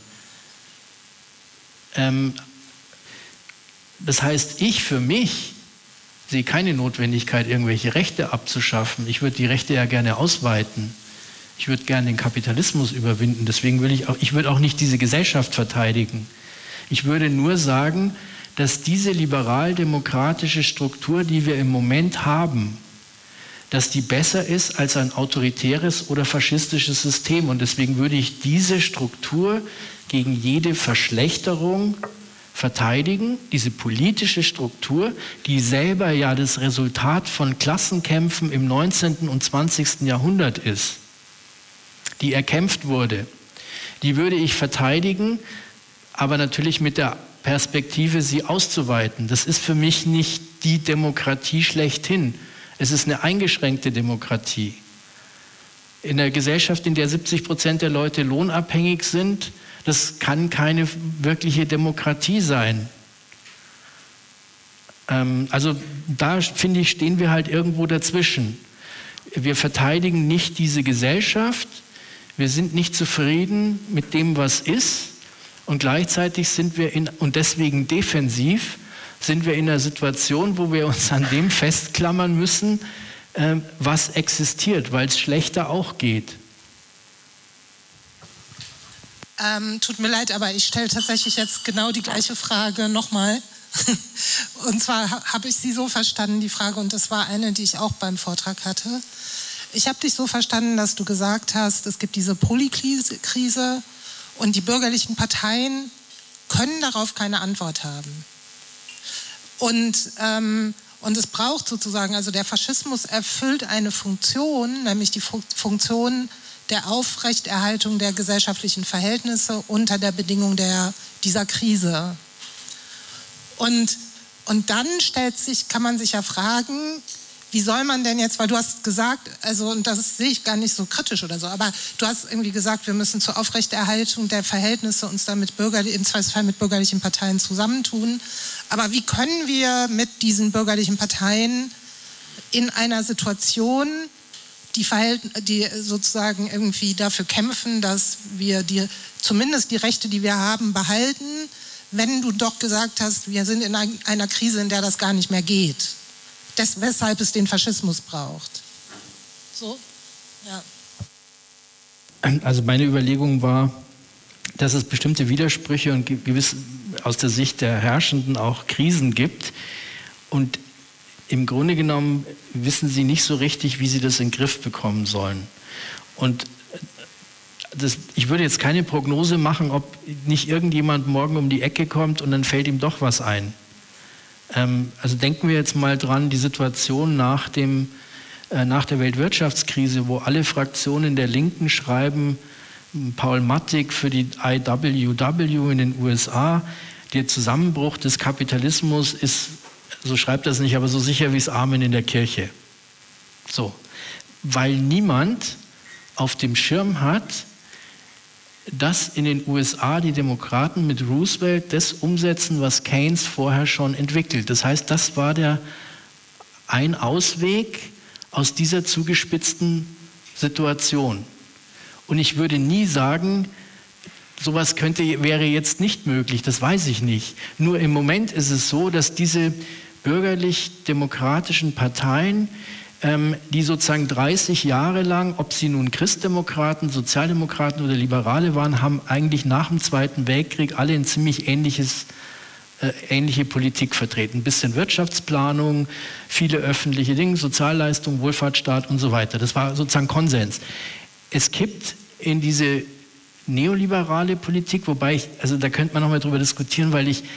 Das heißt, ich für mich sehe keine Notwendigkeit, irgendwelche Rechte abzuschaffen. Ich würde die Rechte ja gerne ausweiten. Ich würde gerne den Kapitalismus überwinden. Deswegen ich würde auch nicht diese Gesellschaft verteidigen. Ich würde nur sagen, dass diese liberal-demokratische Struktur, die wir im Moment haben, dass die besser ist als ein autoritäres oder faschistisches System. Und deswegen würde ich diese Struktur gegen jede Verschlechterung verteidigen, diese politische Struktur, die selber ja das Resultat von Klassenkämpfen im 19. und 20. Jahrhundert ist, die erkämpft wurde, die würde ich verteidigen, aber natürlich mit der Perspektive, sie auszuweiten. Das ist für mich nicht die Demokratie schlechthin. Es ist eine eingeschränkte Demokratie. In einer Gesellschaft, in der 70% der Leute lohnabhängig sind, das kann keine wirkliche Demokratie sein. Also da, finde ich, stehen wir halt irgendwo dazwischen. Wir verteidigen nicht diese Gesellschaft, wir sind nicht zufrieden mit dem, was ist, und gleichzeitig sind wir und deswegen defensiv, sind wir in einer Situation, wo wir uns an dem festklammern müssen, was existiert, weil es schlechter auch geht. Tut mir leid, aber ich stelle tatsächlich jetzt genau die gleiche Frage nochmal. Und zwar habe ich sie so verstanden, die Frage, und das war eine, die ich auch beim Vortrag hatte. Ich habe dich so verstanden, dass du gesagt hast, es gibt diese Polykrise und die bürgerlichen Parteien können darauf keine Antwort haben. Und es braucht sozusagen, also der Faschismus erfüllt eine Funktion, nämlich die Funktion der Aufrechterhaltung der gesellschaftlichen Verhältnisse unter der Bedingung dieser Krise. Und dann kann man sich ja fragen, wie soll man denn jetzt, weil du hast gesagt, also und das sehe ich gar nicht so kritisch oder so, aber du hast irgendwie gesagt, wir müssen zur Aufrechterhaltung der Verhältnisse uns dann im Zweifelsfall mit bürgerlichen Parteien zusammentun. Aber wie können wir mit diesen bürgerlichen Parteien in einer Situation, die sozusagen irgendwie dafür kämpfen, dass wir zumindest die Rechte, die wir haben, behalten, wenn du doch gesagt hast, wir sind in einer Krise, in der das gar nicht mehr geht. Weshalb es den Faschismus braucht. So? Ja. Also meine Überlegung war, dass es bestimmte Widersprüche und gewiss aus der Sicht der Herrschenden auch Krisen gibt. Und im Grunde genommen wissen sie nicht so richtig, wie sie das in den Griff bekommen sollen. Und ich würde jetzt keine Prognose machen, ob nicht irgendjemand morgen um die Ecke kommt und dann fällt ihm doch was ein. Also denken wir jetzt mal dran, die Situation nach der Weltwirtschaftskrise, wo alle Fraktionen der Linken schreiben, Paul Mattig für die IWW in den USA, der Zusammenbruch des Kapitalismus ist, so schreibt er es nicht, aber so sicher wie das Amen in der Kirche. So, weil niemand auf dem Schirm hat, dass in den USA die Demokraten mit Roosevelt das umsetzen, was Keynes vorher schon entwickelt. Das heißt, das war ein Ausweg aus dieser zugespitzten Situation. Und ich würde nie sagen, sowas wäre jetzt nicht möglich, das weiß ich nicht. Nur im Moment ist es so, dass diese bürgerlich-demokratischen Parteien, die sozusagen 30 Jahre lang, ob sie nun Christdemokraten, Sozialdemokraten oder Liberale waren, haben eigentlich nach dem Zweiten Weltkrieg alle ein ziemlich ähnliche Politik vertreten. Ein bisschen Wirtschaftsplanung, viele öffentliche Dinge, Sozialleistungen, Wohlfahrtsstaat und so weiter. Das war sozusagen Konsens. Es kippt in diese neoliberale Politik, wobei da könnte man noch mal drüber diskutieren, weil ich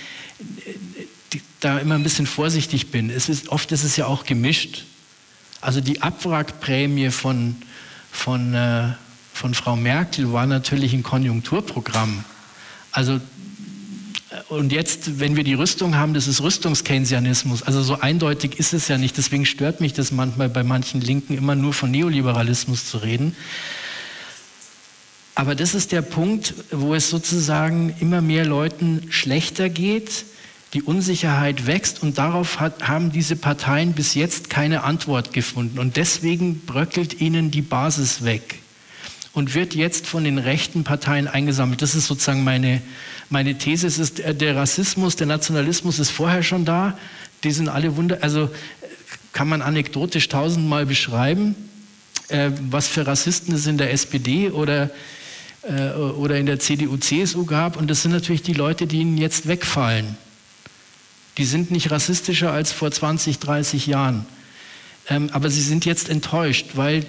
da immer ein bisschen vorsichtig bin. Oft ist es ja auch gemischt. Also die Abwrackprämie von Frau Merkel war natürlich ein Konjunkturprogramm. Also und jetzt, wenn wir die Rüstung haben, das ist Rüstungskeynesianismus. Also so eindeutig ist es ja nicht. Deswegen stört mich das manchmal bei manchen Linken immer nur von Neoliberalismus zu reden. Aber das ist der Punkt, wo es sozusagen immer mehr Leuten schlechter geht, die Unsicherheit wächst und darauf haben diese Parteien bis jetzt keine Antwort gefunden. Und deswegen bröckelt ihnen die Basis weg und wird jetzt von den rechten Parteien eingesammelt. Das ist sozusagen meine These. Es ist der Rassismus, der Nationalismus ist vorher schon da. Die sind alle also kann man anekdotisch 1000-mal beschreiben, was für Rassisten es in der SPD oder in der CDU, CSU gab. Und das sind natürlich die Leute, die ihnen jetzt wegfallen. Die sind nicht rassistischer als vor 20, 30 Jahren. Aber sie sind jetzt enttäuscht, weil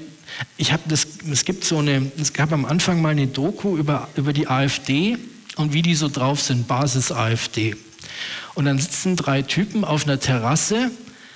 es gab am Anfang mal eine Doku über die AfD und wie die so drauf sind, Basis-AfD. Und dann sitzen 3 Typen auf einer Terrasse,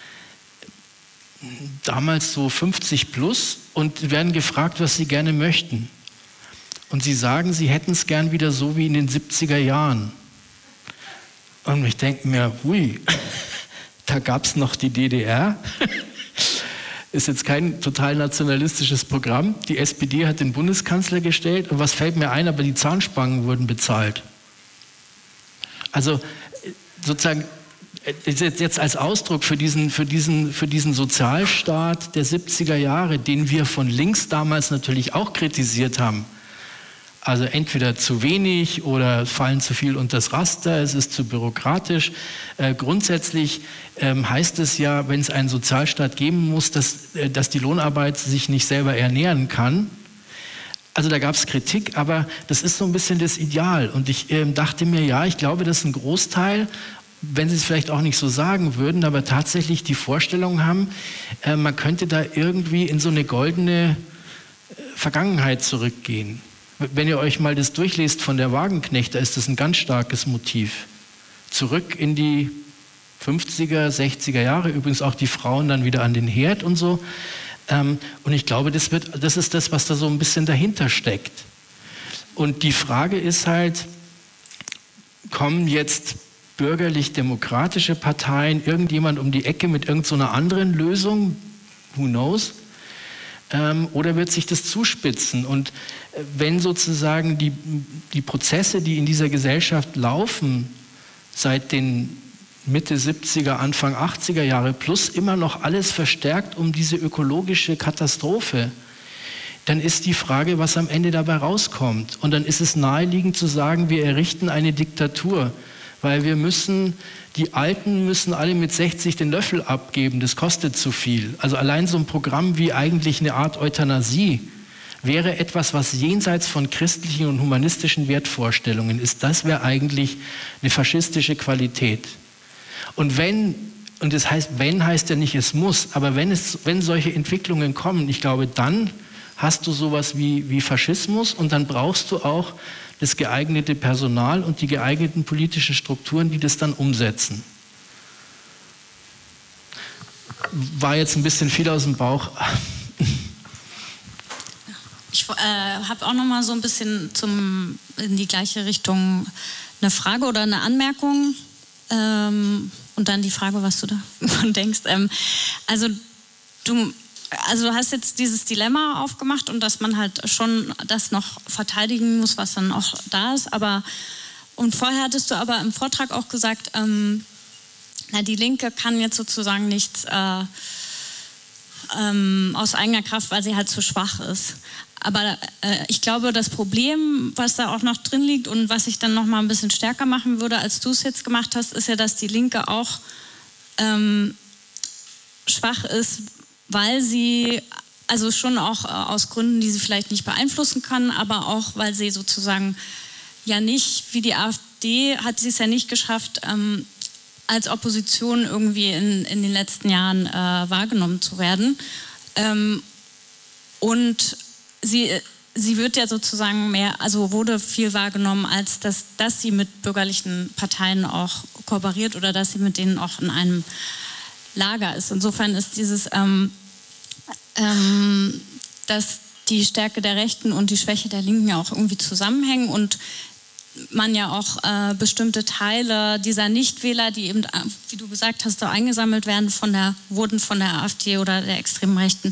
damals so 50 plus, und werden gefragt, was sie gerne möchten. Und sie sagen, sie hätten es gern wieder so wie in den 70er Jahren. Und ich denke mir, hui, da gab es noch die DDR. Ist jetzt kein total nationalistisches Programm. Die SPD hat den Bundeskanzler gestellt. Und was fällt mir ein? Aber die Zahnspangen wurden bezahlt. Also sozusagen jetzt als Ausdruck für diesen Sozialstaat der 70er Jahre, den wir von links damals natürlich auch kritisiert haben. Also entweder zu wenig oder fallen zu viel unter das Raster, es ist zu bürokratisch. Grundsätzlich heißt es ja, wenn es einen Sozialstaat geben muss, dass die Lohnarbeit sich nicht selber ernähren kann. Also da gab es Kritik, aber das ist so ein bisschen das Ideal. Und ich dachte mir, ja, ich glaube, dass ein Großteil wenn sie es vielleicht auch nicht so sagen würden, aber tatsächlich die Vorstellung haben, man könnte da irgendwie in so eine goldene Vergangenheit zurückgehen. Wenn ihr euch mal das durchlest von der Wagenknecht, da ist das ein ganz starkes Motiv. Zurück in die 50er, 60er Jahre, übrigens auch die Frauen dann wieder an den Herd und so. Und ich glaube, das ist das, was da so ein bisschen dahinter steckt. Und die Frage ist halt, kommen jetzt bürgerlich-demokratische Parteien, irgendjemand um die Ecke mit irgendeiner anderen Lösung? Who knows? Oder wird sich das zuspitzen? Und wenn sozusagen die Prozesse, die in dieser Gesellschaft laufen, seit den Mitte 70er, Anfang 80er Jahre, plus immer noch alles verstärkt um diese ökologische Katastrophe, dann ist die Frage, was am Ende dabei rauskommt. Und dann ist es naheliegend zu sagen, wir errichten eine Diktatur, weil die Alten müssen alle mit 60 den Löffel abgeben, das kostet zu viel. Also allein so ein Programm wie eigentlich eine Art Euthanasie wäre etwas, was jenseits von christlichen und humanistischen Wertvorstellungen ist. Das wäre eigentlich eine faschistische Qualität. Und das heißt, wenn heißt ja nicht, es muss, aber wenn solche Entwicklungen kommen, ich glaube, dann hast du sowas wie Faschismus und dann brauchst du auch das geeignete Personal und die geeigneten politischen Strukturen, die das dann umsetzen. War jetzt ein bisschen viel aus dem Bauch. Ich habe auch noch mal so ein bisschen in die gleiche Richtung eine Frage oder eine Anmerkung und dann die Frage, was du davon denkst. Also du hast jetzt dieses Dilemma aufgemacht und dass man halt schon das noch verteidigen muss, was dann auch da ist. Und vorher hattest du aber im Vortrag auch gesagt, die Linke kann jetzt sozusagen nichts aus eigener Kraft, weil sie halt zu schwach ist. Aber ich glaube, das Problem, was da auch noch drin liegt und was ich dann noch mal ein bisschen stärker machen würde, als du es jetzt gemacht hast, ist ja, dass die Linke auch schwach ist, weil sie, also schon auch aus Gründen, die sie vielleicht nicht beeinflussen kann, aber auch, weil sie sozusagen ja nicht, wie die AfD, hat sie es ja nicht geschafft, als Opposition irgendwie in den letzten Jahren wahrgenommen zu werden. Und sie wird ja sozusagen wurde viel wahrgenommen, als dass sie mit bürgerlichen Parteien auch kooperiert oder dass sie mit denen auch in einem Lager ist. Insofern ist dieses, dass die Stärke der Rechten und die Schwäche der Linken ja auch irgendwie zusammenhängen und man ja auch bestimmte Teile dieser Nichtwähler, die eben, wie du gesagt hast, da eingesammelt werden, wurden von der AfD oder der extremen Rechten,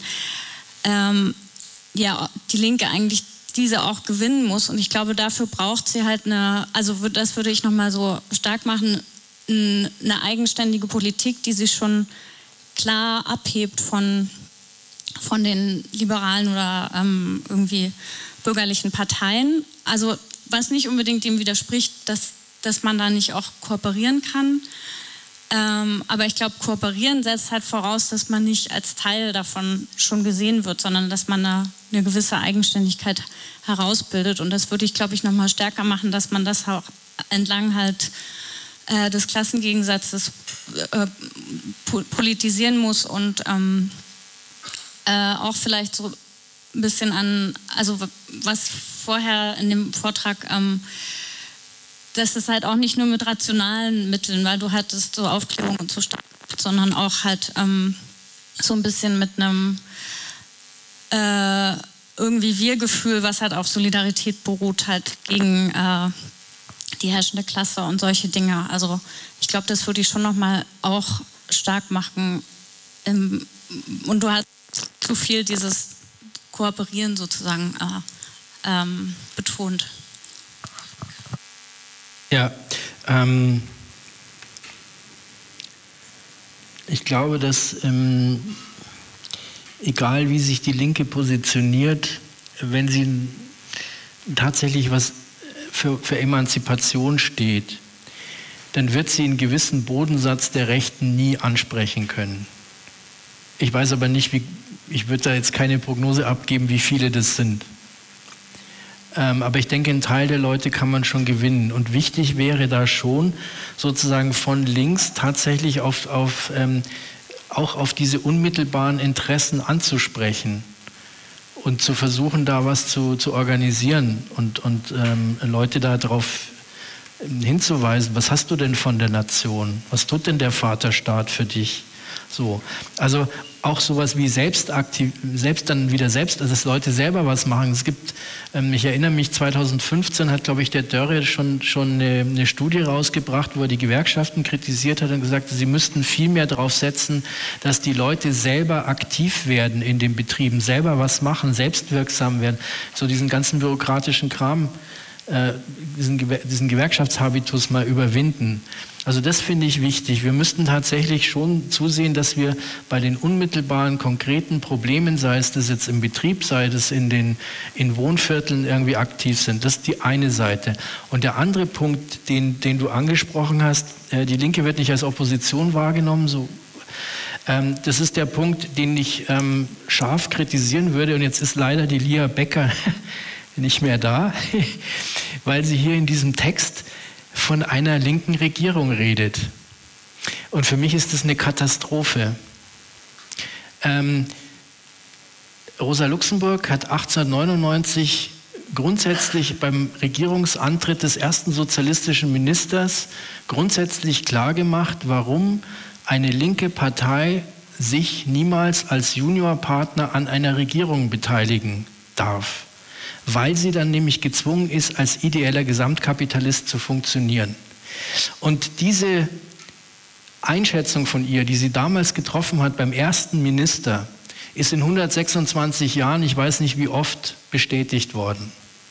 die Linke eigentlich diese auch gewinnen muss. Und ich glaube, dafür braucht sie halt das würde ich nochmal so stark machen, eine eigenständige Politik, die sich schon klar abhebt von den liberalen oder irgendwie bürgerlichen Parteien. Also was nicht unbedingt dem widerspricht, dass man da nicht auch kooperieren kann. Aber ich glaube, kooperieren setzt halt voraus, dass man nicht als Teil davon schon gesehen wird, sondern dass man eine gewisse Eigenständigkeit herausbildet. Und das würde ich, glaube ich, nochmal stärker machen, dass man das auch entlang halt des Klassengegensatzes politisieren muss und auch vielleicht so ein bisschen was vorher in dem Vortrag, das ist halt auch nicht nur mit rationalen Mitteln, weil du hattest so Aufklärung und so stark, sondern auch halt so ein bisschen mit einem irgendwie Wir-Gefühl, was halt auf Solidarität beruht, halt gegen die herrschende Klasse und solche Dinge. Also ich glaube, das würde ich schon nochmal auch stark machen. Und du hast zu viel dieses Kooperieren sozusagen betont. Ja, ich glaube, dass egal wie sich die Linke positioniert, wenn sie tatsächlich was für Emanzipation steht, dann wird sie einen gewissen Bodensatz der Rechten nie ansprechen können. Ich weiß aber nicht, ich würde da jetzt keine Prognose abgeben, wie viele das sind. Aber ich denke, einen Teil der Leute kann man schon gewinnen. Und wichtig wäre da schon, sozusagen von links tatsächlich auch auf diese unmittelbaren Interessen anzusprechen und zu versuchen, da was zu organisieren und Leute darauf hinzuweisen, was hast du denn von der Nation? Was tut denn der Vaterstaat für dich? So, also auch sowas wie also dass Leute selber was machen. Es gibt, ich erinnere mich, 2015 hat, glaube ich, der Dörre schon eine Studie rausgebracht, wo er die Gewerkschaften kritisiert hat und gesagt, sie müssten viel mehr darauf setzen, dass die Leute selber aktiv werden in den Betrieben, selber was machen, selbstwirksam werden, so diesen ganzen bürokratischen Kram, diesen Gewerkschaftshabitus mal überwinden. Also das finde ich wichtig. Wir müssten tatsächlich schon zusehen, dass wir bei den unmittelbaren, konkreten Problemen, sei es das jetzt im Betrieb, sei es in Wohnvierteln irgendwie aktiv sind. Das ist die eine Seite. Und der andere Punkt, den du angesprochen hast, die Linke wird nicht als Opposition wahrgenommen, so. Das ist der Punkt, den ich scharf kritisieren würde. Und jetzt ist leider die Lia Becker nicht mehr da, weil sie hier in diesem Text von einer linken Regierung redet. Und für mich ist das eine Katastrophe. Rosa Luxemburg hat 1899 grundsätzlich beim Regierungsantritt des ersten sozialistischen Ministers grundsätzlich klargemacht, warum eine linke Partei sich niemals als Juniorpartner an einer Regierung beteiligen darf. Weil sie dann nämlich gezwungen ist, als ideeller Gesamtkapitalist zu funktionieren. Und diese Einschätzung von ihr, die sie damals getroffen hat beim ersten Minister, ist in 126 Jahren, ich weiß nicht wie oft, bestätigt worden.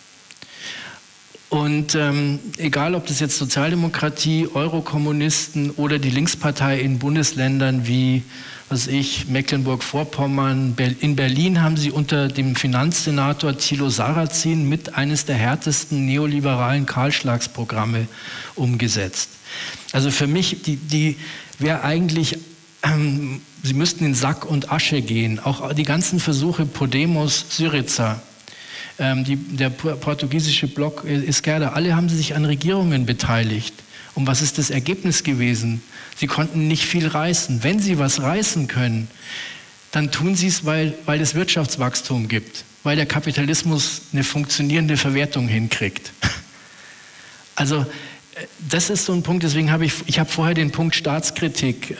Und egal, ob das jetzt Sozialdemokratie, Eurokommunisten oder die Linkspartei in Bundesländern wie Mecklenburg-Vorpommern, in Berlin haben sie unter dem Finanzsenator Thilo Sarrazin mit eines der härtesten neoliberalen Kahlschlagsprogramme umgesetzt. Also für mich, die wäre eigentlich, sie müssten in Sack und Asche gehen. Auch die ganzen Versuche Podemos, Syriza, der portugiesische Block Esquerda, alle haben sich an Regierungen beteiligt. Und was ist das Ergebnis gewesen? Sie konnten nicht viel reißen. Wenn sie was reißen können, dann tun sie es, weil es Wirtschaftswachstum gibt, weil der Kapitalismus eine funktionierende Verwertung hinkriegt. Also das ist so ein Punkt, deswegen habe ich vorher den Punkt Staatskritik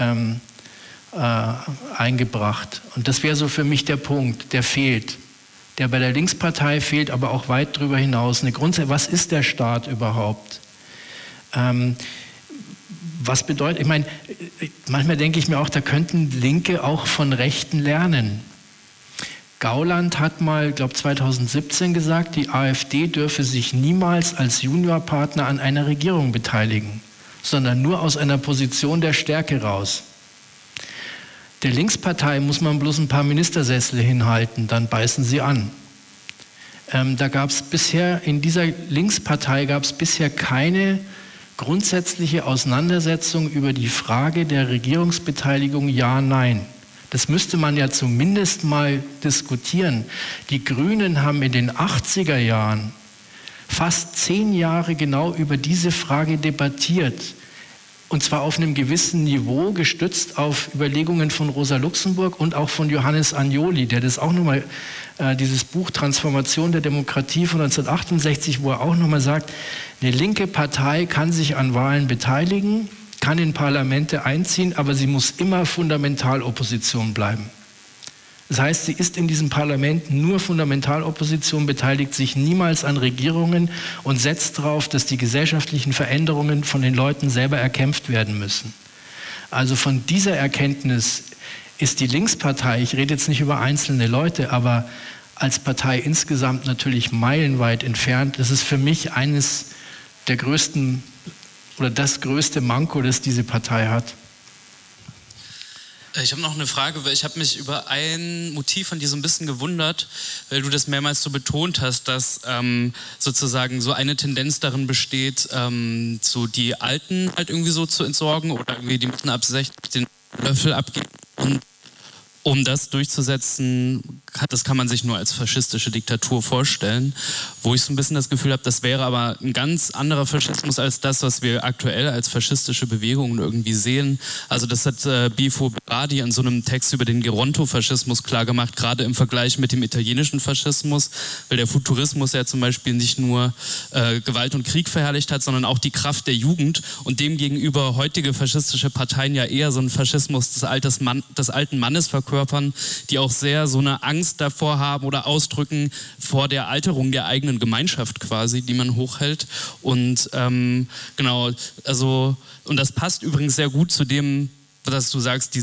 eingebracht. Und das wäre so für mich der Punkt, der fehlt. Der bei der Linkspartei fehlt, aber auch weit darüber hinaus. Was ist der Staat überhaupt? Was bedeutet, ich meine, manchmal denke ich mir auch, da könnten Linke auch von Rechten lernen. Gauland hat mal, ich glaube 2017 gesagt, die AfD dürfe sich niemals als Juniorpartner an einer Regierung beteiligen, sondern nur aus einer Position der Stärke raus. Der Linkspartei muss man bloß ein paar Ministersessel hinhalten, dann beißen sie an. Da gab es bisher, in dieser Linkspartei gab es bisher keine grundsätzliche Auseinandersetzung über die Frage der Regierungsbeteiligung Ja, Nein. Das müsste man ja zumindest mal diskutieren. Die Grünen haben in den 80er Jahren fast 10 Jahre genau über diese Frage debattiert. Und zwar auf einem gewissen Niveau, gestützt auf Überlegungen von Rosa Luxemburg und auch von Johannes Agnoli, der das auch nochmal, dieses Buch Transformation der Demokratie von 1968, wo er auch nochmal sagt, eine linke Partei kann sich an Wahlen beteiligen, kann in Parlamente einziehen, aber sie muss immer Fundamentalopposition bleiben. Das heißt, sie ist in diesem Parlament nur Fundamentalopposition, beteiligt sich niemals an Regierungen und setzt darauf, dass die gesellschaftlichen Veränderungen von den Leuten selber erkämpft werden müssen. Also von dieser Erkenntnis ist die Linkspartei, ich rede jetzt nicht über einzelne Leute, aber als Partei insgesamt natürlich meilenweit entfernt. Das ist für mich eines der größten oder das größte Manko, das diese Partei hat. Ich habe noch eine Frage, weil ich habe mich über ein Motiv von dir so ein bisschen gewundert, weil du das mehrmals so betont hast, dass sozusagen so eine Tendenz darin besteht, so die Alten halt irgendwie so zu entsorgen oder irgendwie die müssen ab 60 den Löffel abgeben, um das durchzusetzen, das kann man sich nur als faschistische Diktatur vorstellen, wo ich so ein bisschen das Gefühl habe, das wäre aber ein ganz anderer Faschismus als das, was wir aktuell als faschistische Bewegungen irgendwie sehen. Also das hat Bifo Berardi in so einem Text über den Geronto-Faschismus klargemacht, gerade im Vergleich mit dem italienischen Faschismus, weil der Futurismus ja zum Beispiel nicht nur Gewalt und Krieg verherrlicht hat, sondern auch die Kraft der Jugend und demgegenüber heutige faschistische Parteien ja eher so einen Faschismus des alten Mannes verkörpern, die auch sehr so eine Angst davor haben oder ausdrücken vor der Alterung der eigenen Gemeinschaft quasi, die man hochhält. Und genau, also, und das passt übrigens sehr gut zu dem, dass du sagst,